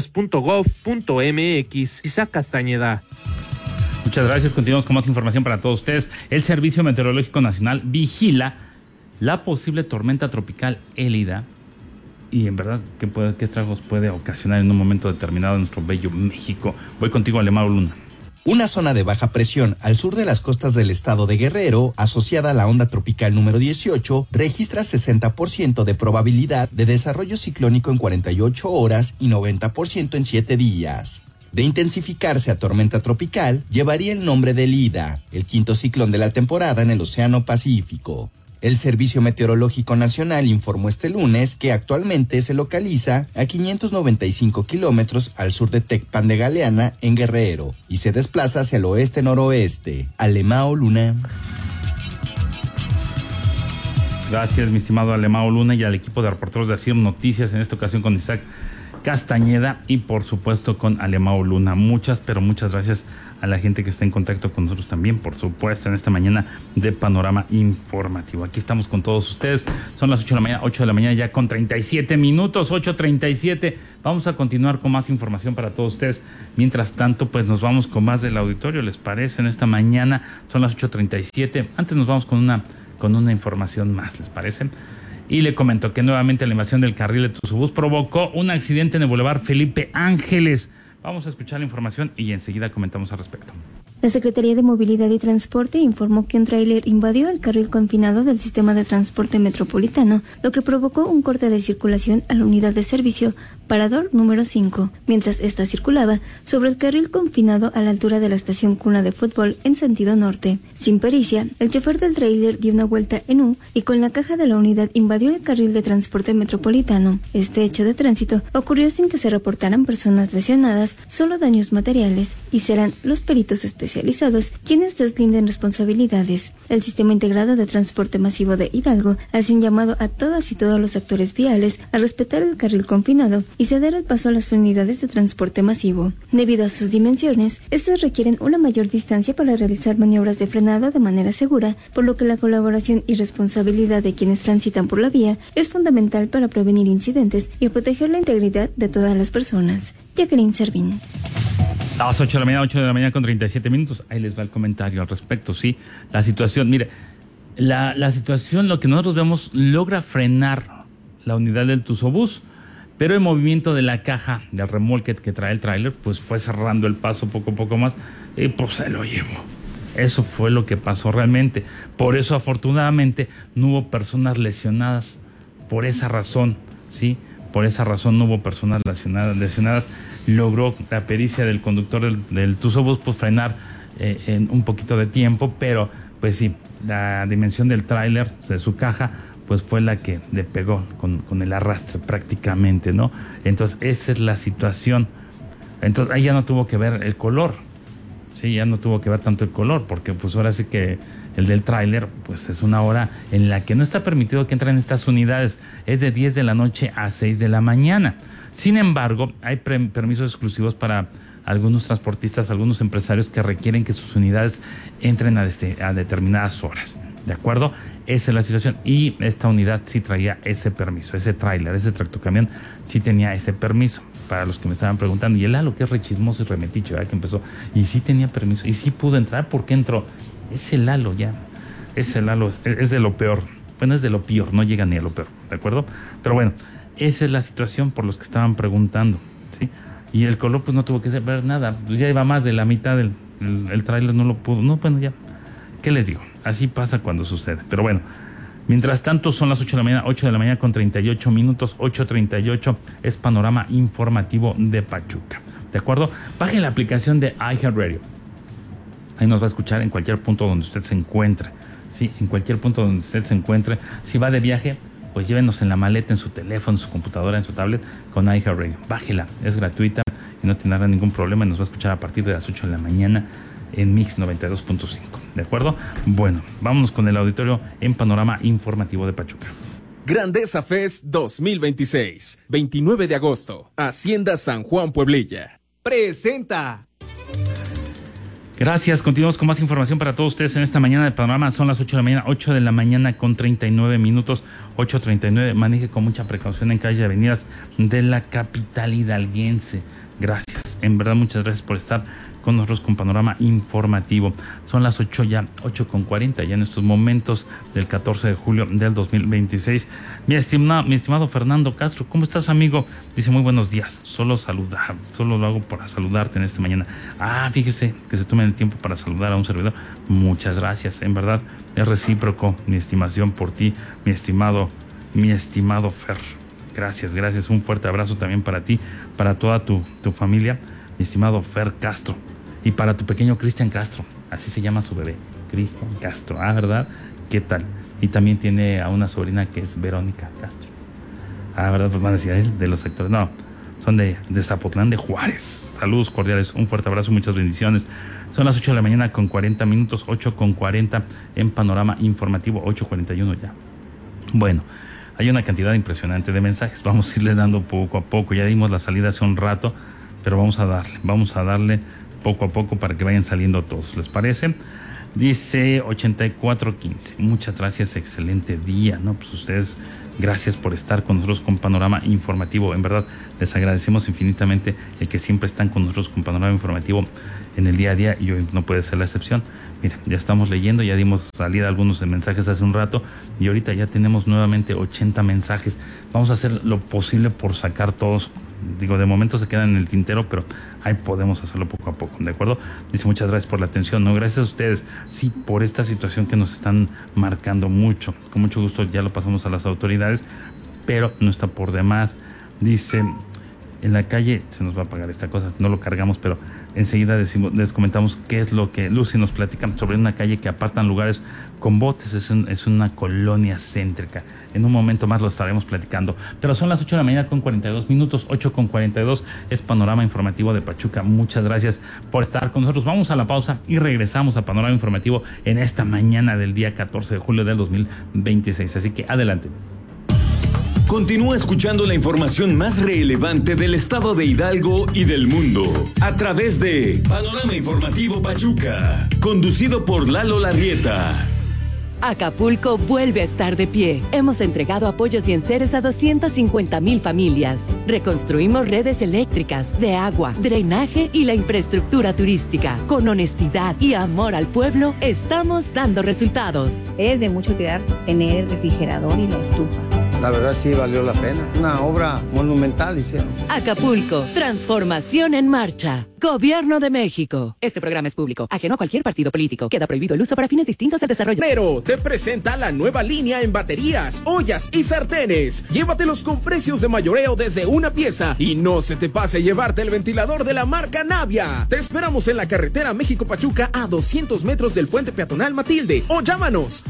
denuncias.gov.mx. Isaac Castañeda. Muchas gracias. Continuamos con más información para todos ustedes. El Servicio Meteorológico Nacional vigila la posible tormenta tropical Élida. Y en verdad, ¿qué estragos puede ocasionar en un momento determinado en nuestro bello México? Voy contigo, Alemão Luna. Una zona de baja presión al sur de las costas del estado de Guerrero, asociada a la onda tropical número 18, registra 60% de probabilidad de desarrollo ciclónico en 48 horas y 90% en 7 días. De intensificarse a tormenta tropical, llevaría el nombre de Ida, el quinto ciclón de la temporada en el Océano Pacífico. El Servicio Meteorológico Nacional informó este lunes que actualmente se localiza a 595 kilómetros al sur de Tecpan de Galeana, en Guerrero, y se desplaza hacia el oeste-noroeste. Alemao Luna. Gracias, mi estimado Alemao Luna, y al equipo de reporteros de Asir Noticias, en esta ocasión con Isaac Castañeda y por supuesto con Alemao Luna. Muchas, pero muchas gracias a la gente que está en contacto con nosotros también, por supuesto, en esta mañana de Panorama Informativo. Aquí estamos con todos ustedes. Son las 8 de la mañana ya con 37 minutos, 8:37. Vamos a continuar con más información para todos ustedes. Mientras tanto, pues nos vamos con más del auditorio, ¿les parece? En esta mañana son las 8:37. Antes nos vamos con una información más, ¿les parece? Y le comento que nuevamente la invasión del carril de Tuzubús provocó un accidente en el Boulevard Felipe Ángeles. Vamos a escuchar la información y enseguida comentamos al respecto. La Secretaría de Movilidad y Transporte informó que un tráiler invadió el carril confinado del sistema de transporte metropolitano, lo que provocó un corte de circulación a la unidad de servicio Parador número 5, mientras ésta circulaba sobre el carril confinado a la altura de la estación Cuna de Fútbol en sentido norte. Sin pericia, el chofer del tráiler dio una vuelta en U y con la caja de la unidad invadió el carril de transporte metropolitano. Este hecho de tránsito ocurrió sin que se reportaran personas lesionadas, solo daños materiales, y serán los peritos especializados quienes deslinden responsabilidades. El Sistema Integrado de Transporte Masivo de Hidalgo hace un llamado a todas y todos los actores viales a respetar el carril confinado y ceder el paso a las unidades de transporte masivo. Debido a sus dimensiones, estas requieren una mayor distancia para realizar maniobras de frenado de manera segura, por lo que la colaboración y responsabilidad de quienes transitan por la vía es fundamental para prevenir incidentes y proteger la integridad de todas las personas. Jacqueline Servín. A las 8 de la mañana con 37 minutos. Ahí les va el comentario al respecto, sí. La situación, mire, la situación, lo que nosotros vemos, logra frenar la unidad del Tuzobús, pero el movimiento de la caja del remolque que trae el tráiler, pues fue cerrando el paso poco a poco más y pues se lo llevó. Eso fue lo que pasó realmente. Por eso, afortunadamente, no hubo personas lesionadas. Por esa razón, ¿sí? Por esa razón no hubo personas lesionadas. Logró la pericia del conductor del Tuzobús pues frenar en un poquito de tiempo, pero pues sí, la dimensión del tráiler, de su caja, pues fue la que le pegó con el arrastre prácticamente, ¿no? Entonces esa es la situación. Entonces ahí ya no tuvo que ver el color, sí, ya no tuvo que ver tanto el color, porque pues ahora sí que el del tráiler pues es una hora en la que no está permitido que entren estas unidades, es de 10 de la noche a 6 de la mañana. Sin embargo, hay permisos exclusivos para algunos transportistas, algunos empresarios que requieren que sus unidades entren a determinadas horas. ¿De acuerdo? Esa es la situación. Y esta unidad sí traía ese permiso, ese tráiler, ese tractocamión sí tenía ese permiso. Para los que me estaban preguntando, y el Lalo, que es rechismoso y remetiche, ¿verdad? Que empezó, y sí tenía permiso, y sí pudo entrar. ¿Por qué entró? Ese Lalo ya, ese Lalo es de lo peor. Bueno, es de lo peor, no llega ni a lo peor, ¿de acuerdo? Pero bueno, esa es la situación por los que estaban preguntando, ¿sí? Y el color pues no tuvo que ver nada, pues ya iba más de la mitad del el tráiler, no lo pudo, no, bueno, ya, ¿qué les digo? Así pasa cuando sucede, pero bueno. Mientras tanto, son las 8 de la mañana con 38 minutos, 8:38, es Panorama Informativo de Pachuca, ¿de acuerdo? Bajen la aplicación de iHeartRadio, ahí nos va a escuchar en cualquier punto donde usted se encuentre, sí, en cualquier punto donde usted se encuentre. Si va de viaje, pues llévenos en la maleta, en su teléfono, en su computadora, en su tablet, con iHeartRadio. Bájela, es gratuita y no tendrá ningún problema. Nos va a escuchar a partir de las 8 de la mañana en Mix 92.5, ¿de acuerdo? Bueno, vámonos con el auditorio en Panorama Informativo de Pachuca. Grandeza Fest 2026, 29 de agosto, Hacienda San Juan Pueblilla. Presenta. Gracias, continuamos con más información para todos ustedes en esta mañana de Panorama. Son las 8 de la mañana con 39 minutos, 8:39. Maneje con mucha precaución en calles y avenidas de la capital hidalguense. Gracias, en verdad muchas gracias por estar con nosotros con Panorama Informativo. Son las 8:40 ya en estos momentos del 14 de julio del 2026. Mi estimado Fernando Castro, ¿cómo estás, amigo? Dice, muy buenos días. Solo lo hago para saludarte en esta mañana. Fíjese que se tomen el tiempo para saludar a un servidor. Muchas gracias, en verdad es recíproco mi estimación por ti, mi estimado Fer. Gracias, un fuerte abrazo también para ti, para toda tu familia. mi estimado Fer Castro. Y para tu pequeño Cristian Castro, así se llama su bebé, Cristian Castro. Ah, ¿verdad? ¿Qué tal? Y también tiene a una sobrina que es Verónica Castro. Ah, ¿verdad? Pues van a decir, él de los actores. No, son de Zapotlán de Juárez. Saludos cordiales, un fuerte abrazo, muchas bendiciones. Son las 8 de la mañana con 40 minutos, 8:40 en Panorama Informativo, 8:41 ya. Bueno, hay una cantidad impresionante de mensajes. Vamos a irle dando poco a poco. Ya dimos la salida hace un rato, pero vamos a darle poco a poco para que vayan saliendo todos. ¿Les parece? Dice 8415. Muchas gracias, excelente día, ¿no? Pues ustedes, gracias por estar con nosotros con Panorama Informativo. En verdad, les agradecemos infinitamente el que siempre están con nosotros con Panorama Informativo en el día a día, y hoy no puede ser la excepción. Mira, ya estamos leyendo, ya dimos salida a algunos mensajes hace un rato, y ahorita ya tenemos nuevamente 80 mensajes. Vamos a hacer lo posible por sacar todos. Digo, de momento se quedan en el tintero, pero ahí podemos hacerlo poco a poco, ¿de acuerdo? Dice, muchas gracias por la atención. No, gracias a ustedes, sí, por esta situación que nos están marcando mucho. Con mucho gusto ya lo pasamos a las autoridades, pero no está por demás. Dice, en la calle se nos va a pagar esta cosa, no lo cargamos, pero enseguida les comentamos qué es lo que Lucy nos platica sobre una calle que apartan lugares con botes. Es una colonia céntrica. En un momento más lo estaremos platicando, pero son las 8 de la mañana con 42 minutos, 8:42 es Panorama Informativo de Pachuca. Muchas gracias por estar con nosotros. Vamos a la pausa y regresamos a Panorama Informativo en esta mañana del día 14 de julio del 2026, así que adelante. Continúa escuchando la información más relevante del estado de Hidalgo y del mundo a través de Panorama Informativo Pachuca, conducido por Lalo Larrieta. Acapulco vuelve a estar de pie. Hemos entregado apoyos y enseres a 250,000 familias. Reconstruimos redes eléctricas, de agua, drenaje y la infraestructura turística. Con honestidad y amor al pueblo, estamos dando resultados. Es de mucha utilidad tener el refrigerador y la estufa. La verdad sí valió la pena. Una obra monumental hicieron. Acapulco, transformación en marcha. Gobierno de México. Este programa es público, ajeno a cualquier partido político. Queda prohibido el uso para fines distintos del desarrollo. Pero te presenta la nueva línea en baterías, ollas y sartenes. Llévatelos con precios de mayoreo desde una pieza. Y no se te pase llevarte el ventilador de la marca Navia. Te esperamos en la carretera México-Pachuca a 200 metros del puente peatonal Matilde. O llámanos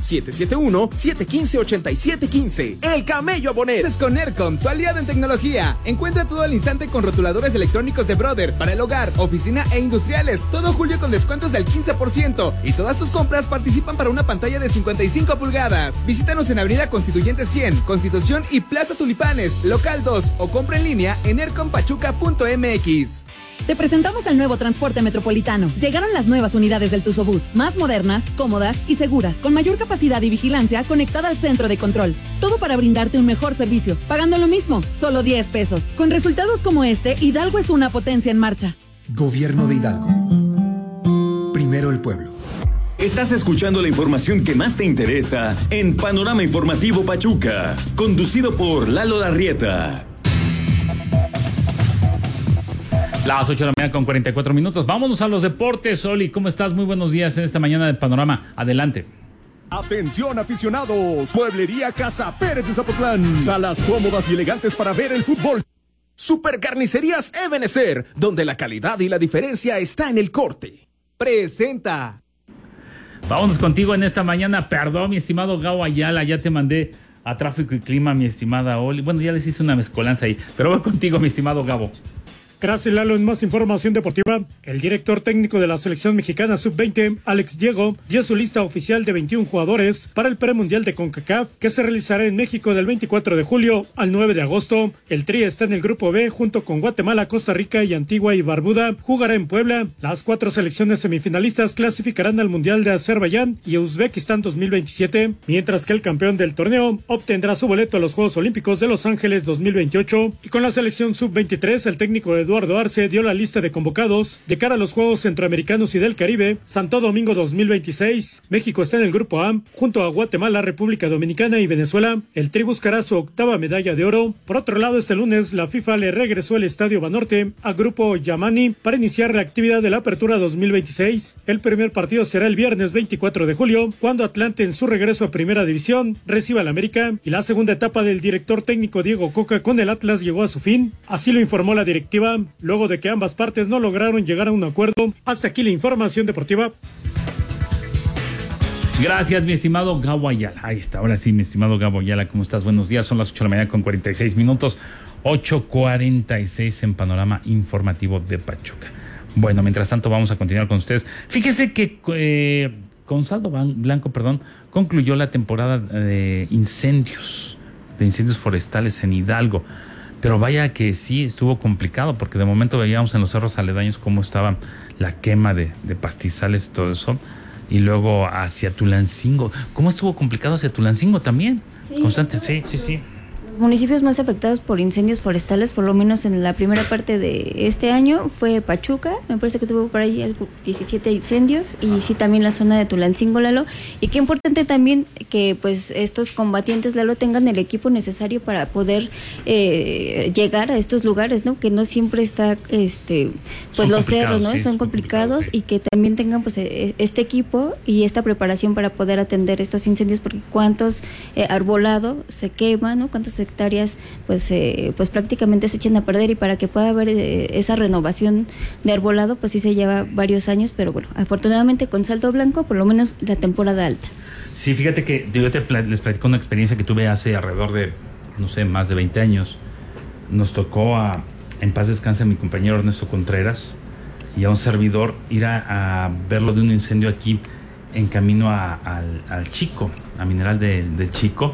771-715-8715. El Camello Bonet. Es con Aircom, tu aliado en tecnología. Encuentra todo al instante con rotuladores electrónicos de Brother para el hogar, oficina e industriales. Todo julio con descuentos del 15%. Y todas tus compras participan para una pantalla de 55 pulgadas. Visítanos en Avenida Constituyente 100, Constitución y Plaza Tulipanes, local 2, o compra en línea en aircompachuca.mx. Te presentamos el nuevo transporte metropolitano. Llegaron las nuevas unidades del Tuzobús, más modernas, cómodas y seguras, con mayor capacidad y vigilancia conectada al centro de control. Todo para brindarte un mejor servicio, pagando lo mismo, solo 10 pesos. Con resultados como este, Hidalgo es una potencia en marcha. Gobierno de Hidalgo. Primero el pueblo. Estás escuchando la información que más te interesa en Panorama Informativo Pachuca, conducido por Lalo Larrieta. Las 8 de la mañana con 44 minutos. Vámonos a los deportes. Oli, ¿cómo estás? Muy buenos días en esta mañana de Panorama. Adelante. Atención aficionados, Mueblería Casa Pérez de Zapotlán. Salas cómodas y elegantes para ver el fútbol. Supercarnicerías Ebenezer, donde la calidad y la diferencia está en el corte. Presenta. Vámonos contigo en esta mañana. Perdón, mi estimado Gabo Ayala, ya te mandé a Tráfico y Clima, mi estimada Oli. Bueno, ya les hice una mezcolanza ahí, pero voy contigo, mi estimado Gabo. Gracias, Lalo. En más información deportiva, el director técnico de la selección mexicana sub-20, Alex Diego, dio su lista oficial de 21 jugadores para el premundial de CONCACAF, que se realizará en México del 24 de julio al 9 de agosto. El Tri está en el grupo B junto con Guatemala, Costa Rica y Antigua y Barbuda. Jugará en Puebla. Las 4 selecciones semifinalistas clasificarán al Mundial de Azerbaiyán y Uzbekistán 2027, mientras que el campeón del torneo obtendrá su boleto a los Juegos Olímpicos de Los Ángeles 2028. Y con la selección sub-23, el técnico Eduardo Arce dio la lista de convocados de cara a los Juegos Centroamericanos y del Caribe, Santo Domingo 2026. México está en el grupo A, junto a Guatemala, República Dominicana y Venezuela. El Tri buscará su 8ª medalla de oro. Por otro lado, este lunes la FIFA le regresó el Estadio Banorte a Grupo Yamani para iniciar la actividad de la Apertura 2026. El primer partido será el viernes 24 de julio, cuando Atlante, en su regreso a Primera División, reciba al América, y la segunda etapa del director técnico Diego Coca con el Atlas llegó a su fin. Así lo informó la directiva. luego de que ambas partes no lograron llegar a un acuerdo. Hasta aquí la información deportiva. Gracias, mi estimado Gabo Ayala. Ahí está, ahora sí, mi estimado Gabo Ayala, ¿cómo estás? Buenos días, son las 8 de la mañana con 46 minutos, 8:46 en Panorama Informativo de Pachuca. Bueno, mientras tanto vamos a continuar con ustedes. Fíjese que con saldo blanco, concluyó la temporada de incendios forestales en Hidalgo. Pero vaya que sí estuvo complicado, porque de momento veíamos en los cerros aledaños cómo estaba la quema de pastizales y todo eso. Y luego hacia Tulancingo. ¿Cómo estuvo complicado hacia Tulancingo también? Sí, constante, sí. Los municipios más afectados por incendios forestales, por lo menos en la primera parte de este año, fue Pachuca. Me parece que tuvo por ahí 17 incendios. Y sí, también la zona de Tulancingo, Lalo. Y qué importante también que pues estos combatientes, Lalo, tengan el equipo necesario para poder llegar a estos lugares, ¿no? Que no siempre está, pues los cerros, ¿no? Sí, son complicados, sí. Y que también tengan pues este equipo y esta preparación para poder atender estos incendios, porque cuántos arbolado se quema, ¿no? Cuántas hectáreas pues prácticamente se echan a perder, y para que pueda haber esa renovación de arbolado pues sí se lleva varios años, pero bueno, afortunadamente con saldo blanco por lo menos la temporada alta. Sí, fíjate que yo les platico una experiencia que tuve hace alrededor de, no sé, más de 20 años. Nos tocó en paz descanse, a mi compañero Ernesto Contreras y a un servidor ir a verlo de un incendio aquí en camino al Chico, a Mineral del Chico.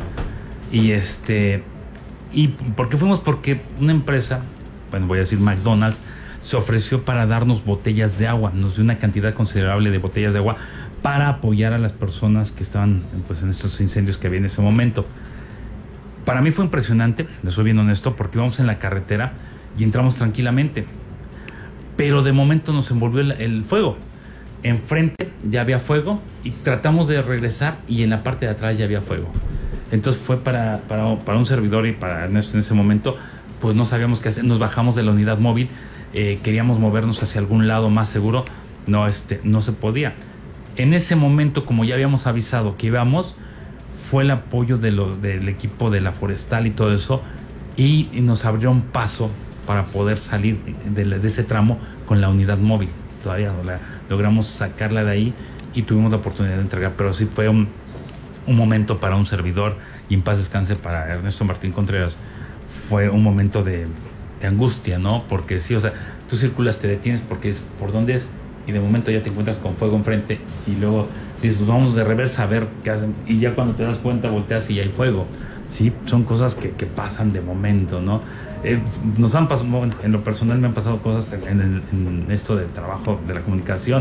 ¿Y por qué fuimos? Porque una empresa, bueno, voy a decir McDonald's, se ofreció para darnos botellas de agua. Nos dio una cantidad considerable de botellas de agua para apoyar a las personas que estaban pues en estos incendios que había en ese momento. Para mí fue impresionante, les soy bien honesto, porque íbamos en la carretera y entramos tranquilamente. Pero de momento nos envolvió el fuego. Enfrente ya había fuego y tratamos de regresar y en la parte de atrás ya había fuego. Entonces fue para un servidor y para Ernesto en ese momento, pues no sabíamos qué hacer. Nos bajamos de la unidad móvil, queríamos movernos hacia algún lado más seguro, no se podía. En ese momento, como ya habíamos avisado que íbamos, fue el apoyo del equipo de la forestal y todo eso, y nos abrieron paso para poder salir de ese tramo con la unidad móvil. Todavía logramos sacarla de ahí y tuvimos la oportunidad de entregar, pero sí fue un momento para un servidor, y en paz descanse para Ernesto Martín Contreras, fue un momento de angustia, ¿no? Porque sí, o sea, tú circulas, te detienes porque es por dónde es, y de momento ya te encuentras con fuego enfrente, y luego dices, pues vamos de reversa a ver qué hacen, y ya cuando te das cuenta volteas y ya hay fuego. Sí, son cosas que pasan de momento, ¿no? Nos han pasado, bueno, en lo personal me han pasado cosas en esto del trabajo de la comunicación,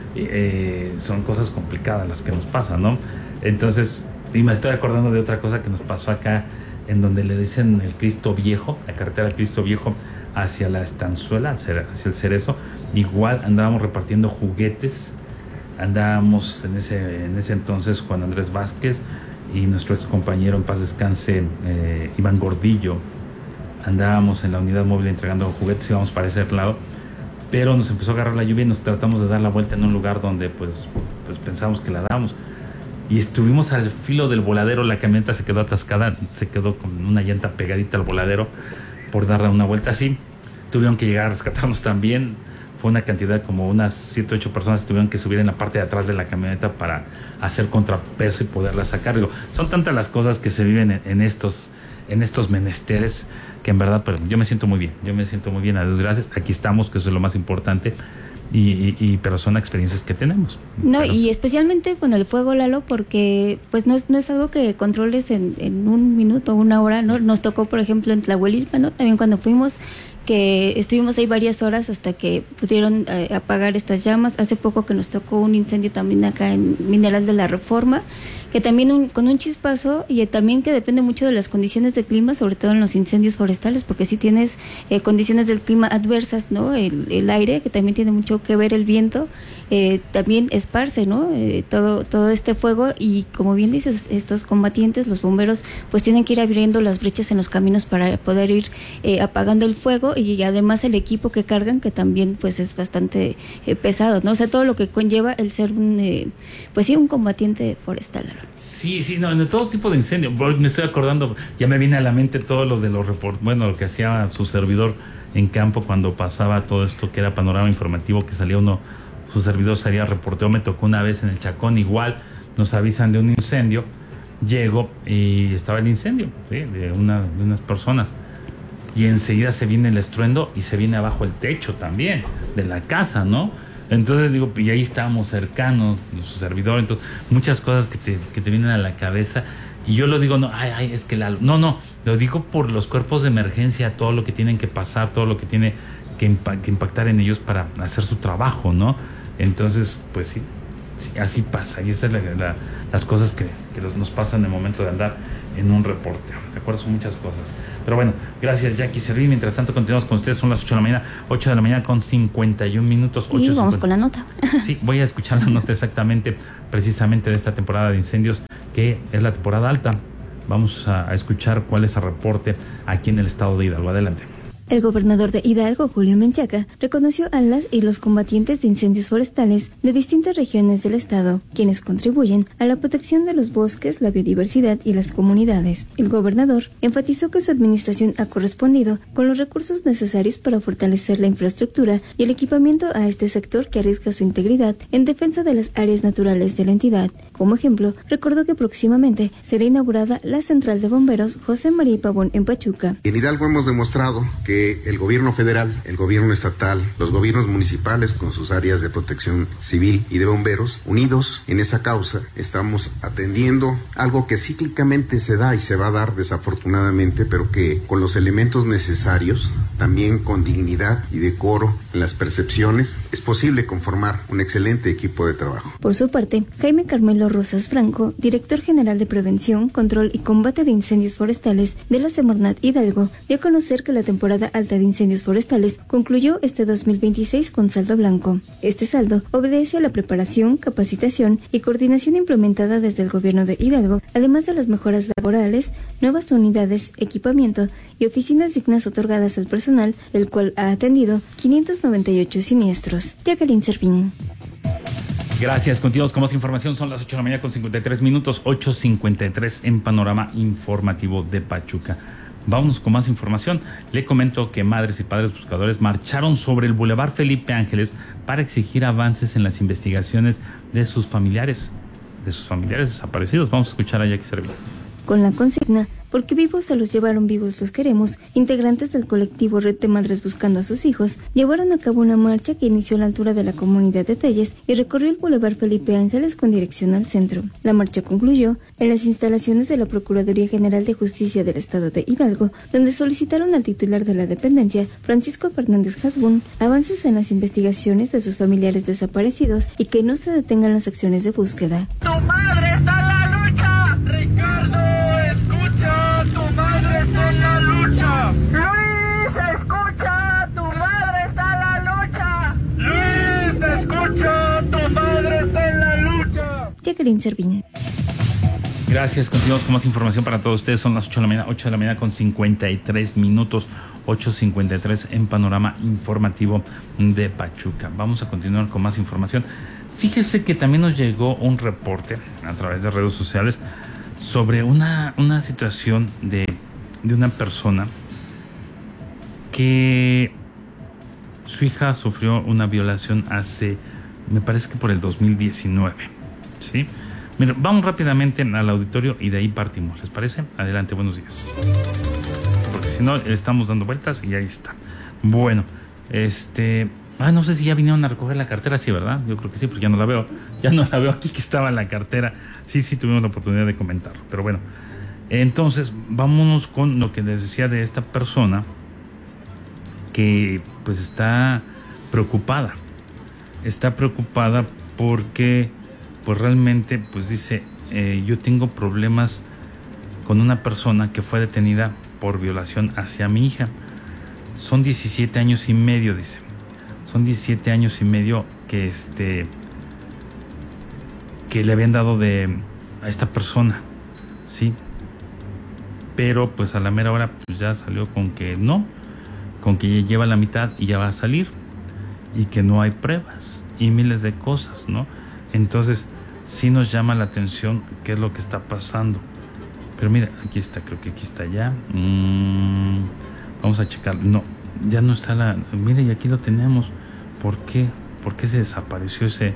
son cosas complicadas las que nos pasan, ¿no? Entonces, y me estoy acordando de otra cosa que nos pasó acá, en donde le dicen el Cristo Viejo, la carretera Cristo Viejo, hacia la Estanzuela, hacia el Cerezo. Igual andábamos repartiendo juguetes, andábamos en ese entonces Juan Andrés Vázquez y nuestro ex compañero en paz descanse, Iván Gordillo. Andábamos en la unidad móvil entregando juguetes, íbamos para ese lado, pero nos empezó a agarrar la lluvia y nos tratamos de dar la vuelta en un lugar donde pues pensamos que la damos. Y estuvimos al filo del voladero, la camioneta se quedó atascada, se quedó con una llanta pegadita al voladero por darle una vuelta así. Tuvieron que llegar a rescatarnos también. Fue una cantidad, como unas 7 o 8 personas tuvieron que subir en la parte de atrás de la camioneta para hacer contrapeso y poderla sacar. Digo, son tantas las cosas que se viven en estos menesteres, que en verdad, pero yo me siento muy bien, a Dios gracias. Aquí estamos, que eso es lo más importante. Pero son experiencias que tenemos. No, y especialmente con el fuego, Lalo, porque pues no es algo que controles en un minuto, una hora, ¿no? Nos tocó, por ejemplo, en Tlahuelilpa, ¿no? También cuando fuimos, que estuvimos ahí varias horas hasta que pudieron apagar estas llamas. Hace poco que nos tocó un incendio también acá en Mineral de la Reforma, que también con un chispazo, y también que depende mucho de las condiciones del clima, sobre todo en los incendios forestales, porque si tienes condiciones del clima adversas, ¿no? El aire, que también tiene mucho que ver, el viento, también esparce, ¿no? Todo este fuego, y como bien dices, estos combatientes, los bomberos, pues tienen que ir abriendo las brechas en los caminos para poder ir apagando el fuego, y además el equipo que cargan, que también pues es bastante pesado, ¿no? O sea, todo lo que conlleva el ser un combatiente forestal. Sí, no, en todo tipo de incendio. Me estoy acordando, ya me viene a la mente todo lo de los reportes, bueno, lo que hacía su servidor en campo cuando pasaba todo esto que era panorama informativo, que salía uno, su servidor salía reporteo. Me tocó una vez en el Chacón, igual nos avisan de un incendio, llego y estaba el incendio, ¿sí? de unas personas, y enseguida se viene el estruendo y se viene abajo el techo también de la casa, ¿no? Entonces digo, y ahí estábamos cercanos, su servidor, entonces muchas cosas que te vienen a la cabeza. Y yo lo digo, no, es que no, lo digo por los cuerpos de emergencia, todo lo que tienen que pasar, todo lo que tiene que impactar en ellos para hacer su trabajo, ¿no? Entonces, pues sí, así pasa. Y esas son las cosas que nos pasan en el momento de andar en un reporte. De acuerdo, son muchas cosas. Pero bueno, gracias, Jackie Servín. Mientras tanto, continuamos con ustedes. Son las 8 de la mañana, 8 de la mañana con 51 minutos. Y vamos con la nota. Sí, voy a escuchar la nota exactamente, precisamente de esta temporada de incendios, que es la temporada alta. Vamos a escuchar cuál es el reporte aquí en el estado de Hidalgo. Adelante. El gobernador de Hidalgo, Julio Menchaca, reconoció a las y los combatientes de incendios forestales de distintas regiones del estado, quienes contribuyen a la protección de los bosques, la biodiversidad y las comunidades. El gobernador enfatizó que su administración ha correspondido con los recursos necesarios para fortalecer la infraestructura y el equipamiento a este sector que arriesga su integridad en defensa de las áreas naturales de la entidad. Como ejemplo, recordó que próximamente será inaugurada la central de bomberos José María Pavón en Pachuca. En Hidalgo hemos demostrado que el gobierno federal, el gobierno estatal, los gobiernos municipales con sus áreas de protección civil y de bomberos, unidos en esa causa, estamos atendiendo algo que cíclicamente se da y se va a dar desafortunadamente, pero que con los elementos necesarios, también con dignidad y decoro en las percepciones, es posible conformar un excelente equipo de trabajo. Por su parte, Jaime Carmelo Rosas Franco, director general de Prevención, Control y Combate de Incendios Forestales de la Semarnat Hidalgo, dio a conocer que la temporada alta de incendios forestales concluyó este 2026 con saldo blanco. Este saldo obedece a la preparación, capacitación y coordinación implementada desde el gobierno de Hidalgo, además de las mejoras laborales, nuevas unidades, equipamiento y oficinas dignas otorgadas al personal, el cual ha atendido 598 siniestros. Jacqueline Servín. Gracias, continuamos con más información. Son las 8 de la mañana con 53 minutos, 8:53 en Panorama Informativo de Pachuca. Vámonos con más información. Le comento que madres y padres buscadores marcharon sobre el Boulevard Felipe Ángeles para exigir avances en las investigaciones de sus familiares desaparecidos. Vamos a escuchar a Jackie Servín. Con la consigna "Porque vivos se los llevaron, vivos los queremos", integrantes del colectivo Red de Madres Buscando a sus Hijos llevaron a cabo una marcha que inició a la altura de la comunidad de Telles y recorrió el Boulevard Felipe Ángeles con dirección al centro. La marcha concluyó en las instalaciones de la Procuraduría General de Justicia del Estado de Hidalgo, donde solicitaron al titular de la dependencia, Francisco Fernández Hasbún, avances en las investigaciones de sus familiares desaparecidos y que no se detengan las acciones de búsqueda. ¡Tu madre está en la lucha! ¡Ricardo, escucha! ¡Tu madre está en la lucha! ¡Luis, escucha! ¡Tu madre está en la lucha! ¡Luis, escucha! ¡Tu madre está en la lucha! Jacqueline Servín. Gracias, continuamos con más información para todos ustedes. Son las 8 de la mañana con 53 minutos, 8:53 en Panorama Informativo de Pachuca. Vamos a continuar con más información. Fíjese que también nos llegó un reporte a través de redes sociales sobre una situación de una persona que su hija sufrió una violación hace, me parece que por el 2019, ¿sí? Mira, vamos rápidamente al auditorio y de ahí partimos, ¿les parece? Adelante, buenos días. Porque si no, estamos dando vueltas y ahí está. Bueno, no sé si ya vinieron a recoger la cartera, sí, ¿verdad? Yo creo que sí, porque ya no la veo aquí que estaba la cartera. Sí, tuvimos la oportunidad de comentarlo, pero bueno. Entonces, vámonos con lo que les decía de esta persona que pues está preocupada. Está preocupada porque pues realmente pues dice, yo tengo problemas con una persona que fue detenida por violación hacia mi hija. Son 17 años y medio, dice. Son 17 años y medio que le habían dado a esta persona, ¿sí? Pero pues a la mera hora pues ya salió con que no, con que ya lleva la mitad y ya va a salir y que no hay pruebas y miles de cosas, ¿no? Entonces sí nos llama la atención qué es lo que está pasando. Pero mira, aquí está, creo que aquí está ya. Vamos a checar. No, Ya no está la... Mire, y aquí lo tenemos. ¿Por qué? ¿Por qué se desapareció ese?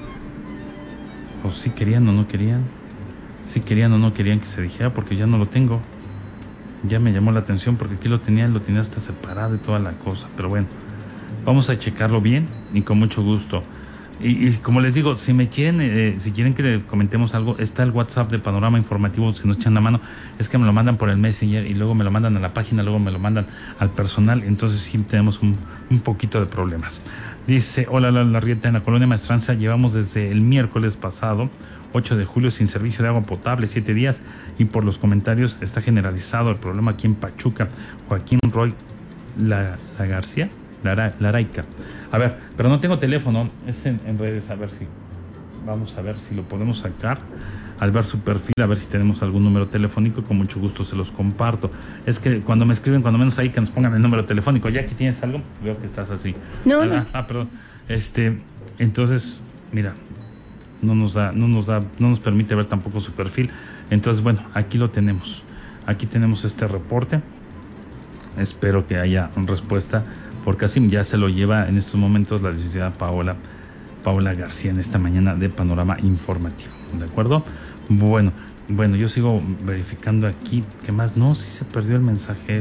¿O sí querían o no querían? Sí querían o no querían que se dijera, porque ya no lo tengo. Ya me llamó la atención porque aquí lo tenía hasta separado y toda la cosa. Pero bueno, vamos a checarlo bien y con mucho gusto. Y como les digo, si quieren que le comentemos algo, está el WhatsApp de Panorama Informativo, si nos echan la mano. Es que me lo mandan por el Messenger y luego me lo mandan a la página, luego me lo mandan al personal, entonces sí tenemos un poquito de problemas. Dice, hola Larrieta, en la colonia Maestranza llevamos desde el miércoles pasado, 8 de julio, sin servicio de agua potable, 7 días, y por los comentarios está generalizado el problema aquí en Pachuca. Joaquín Roy García, Laraica. A ver, pero no tengo teléfono, es en redes, vamos a ver si lo podemos sacar, al ver su perfil, a ver si tenemos algún número telefónico, con mucho gusto se los comparto. Es que cuando me escriben, cuando menos ahí que nos pongan el número telefónico, ya que tienes algo, veo que estás así. No. Perdón. Entonces, mira, no nos permite ver tampoco su perfil. Entonces, bueno, aquí lo tenemos. Aquí tenemos este reporte. Espero que haya una respuesta, porque así ya se lo lleva en estos momentos la licenciada Paola García en esta mañana de Panorama Informativo. ¿De acuerdo? Bueno, yo sigo verificando aquí. ¿Qué más? No, sí se perdió el mensaje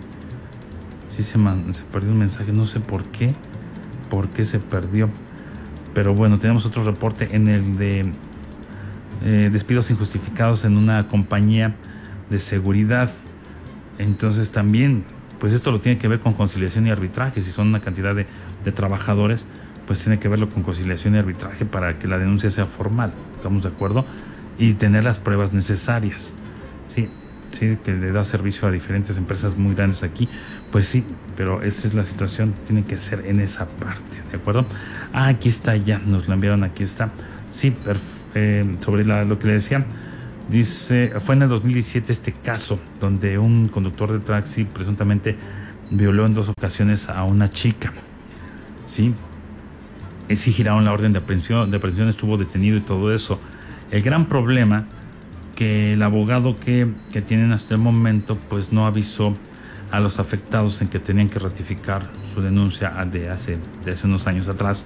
Sí se perdió el mensaje, no sé por qué se perdió. Pero bueno, tenemos otro reporte en el de despidos injustificados en una compañía de seguridad. Entonces también, pues esto lo tiene que ver con conciliación y arbitraje. Si son una cantidad de trabajadores, pues tiene que verlo con conciliación y arbitraje para que la denuncia sea formal. ¿Estamos de acuerdo? Y tener las pruebas necesarias. Sí, que le da servicio a diferentes empresas muy grandes aquí. Pues sí, pero esa es la situación. Tiene que ser en esa parte, ¿de acuerdo? Aquí está ya, nos la enviaron, aquí está. Sí, sobre lo que le decía. Dice, fue en el 2017 este caso donde un conductor de taxi presuntamente violó en 2 ocasiones a una chica. Sí, giraron la orden de aprehensión, estuvo detenido y todo eso. El gran problema que el abogado que tienen hasta el momento pues no avisó a los afectados en que tenían que ratificar su denuncia de hace unos años atrás,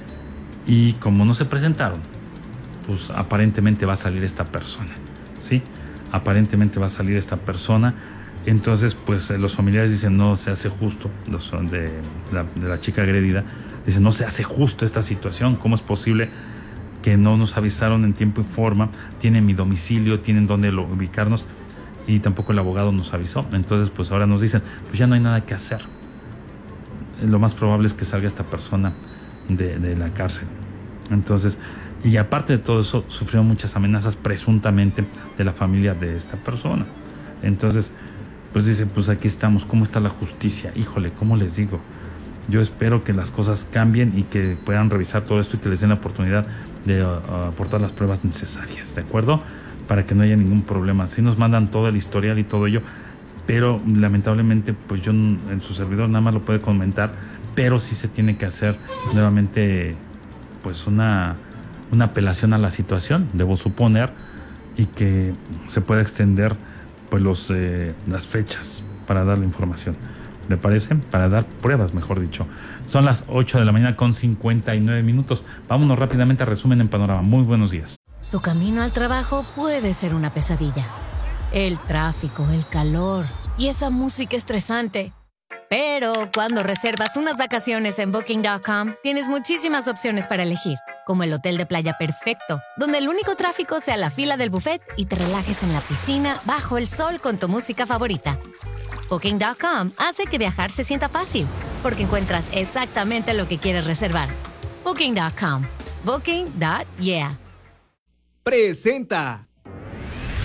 y como no se presentaron, pues aparentemente va a salir esta persona. ¿Sí? Aparentemente va a salir esta persona. Entonces, pues los familiares dicen, no se hace justo, de la chica agredida, dicen, no se hace justo esta situación. ¿Cómo es posible que no nos avisaron en tiempo y forma? Tienen mi domicilio, tienen dónde ubicarnos, y tampoco el abogado nos avisó. Entonces, pues ahora nos dicen, pues ya no hay nada que hacer. Lo más probable es que salga esta persona de la cárcel. Entonces, y aparte de todo eso, sufrió muchas amenazas presuntamente de la familia de esta persona. Entonces, pues dice, pues aquí estamos. ¿Cómo está la justicia? Híjole, ¿cómo les digo? Yo espero que las cosas cambien y que puedan revisar todo esto y que les den la oportunidad de aportar las pruebas necesarias, ¿de acuerdo? Para que no haya ningún problema. Sí nos mandan todo el historial y todo ello, pero lamentablemente, pues yo en su servidor nada más lo puede comentar, pero sí se tiene que hacer nuevamente, pues una apelación a la situación, debo suponer, y que se pueda extender pues las fechas para dar la información. ¿Le parece? Para dar pruebas, mejor dicho. Son las 8 de la mañana con 59 minutos. Vámonos rápidamente a resumen en Panorama. Muy buenos días. Tu camino al trabajo puede ser una pesadilla. El tráfico, el calor y esa música estresante. Pero cuando reservas unas vacaciones en Booking.com, tienes muchísimas opciones para elegir, como el hotel de playa perfecto, donde el único tráfico sea la fila del buffet y te relajes en la piscina bajo el sol con tu música favorita. Booking.com hace que viajar se sienta fácil, porque encuentras exactamente lo que quieres reservar. Booking.com. Booking.yeah. Presenta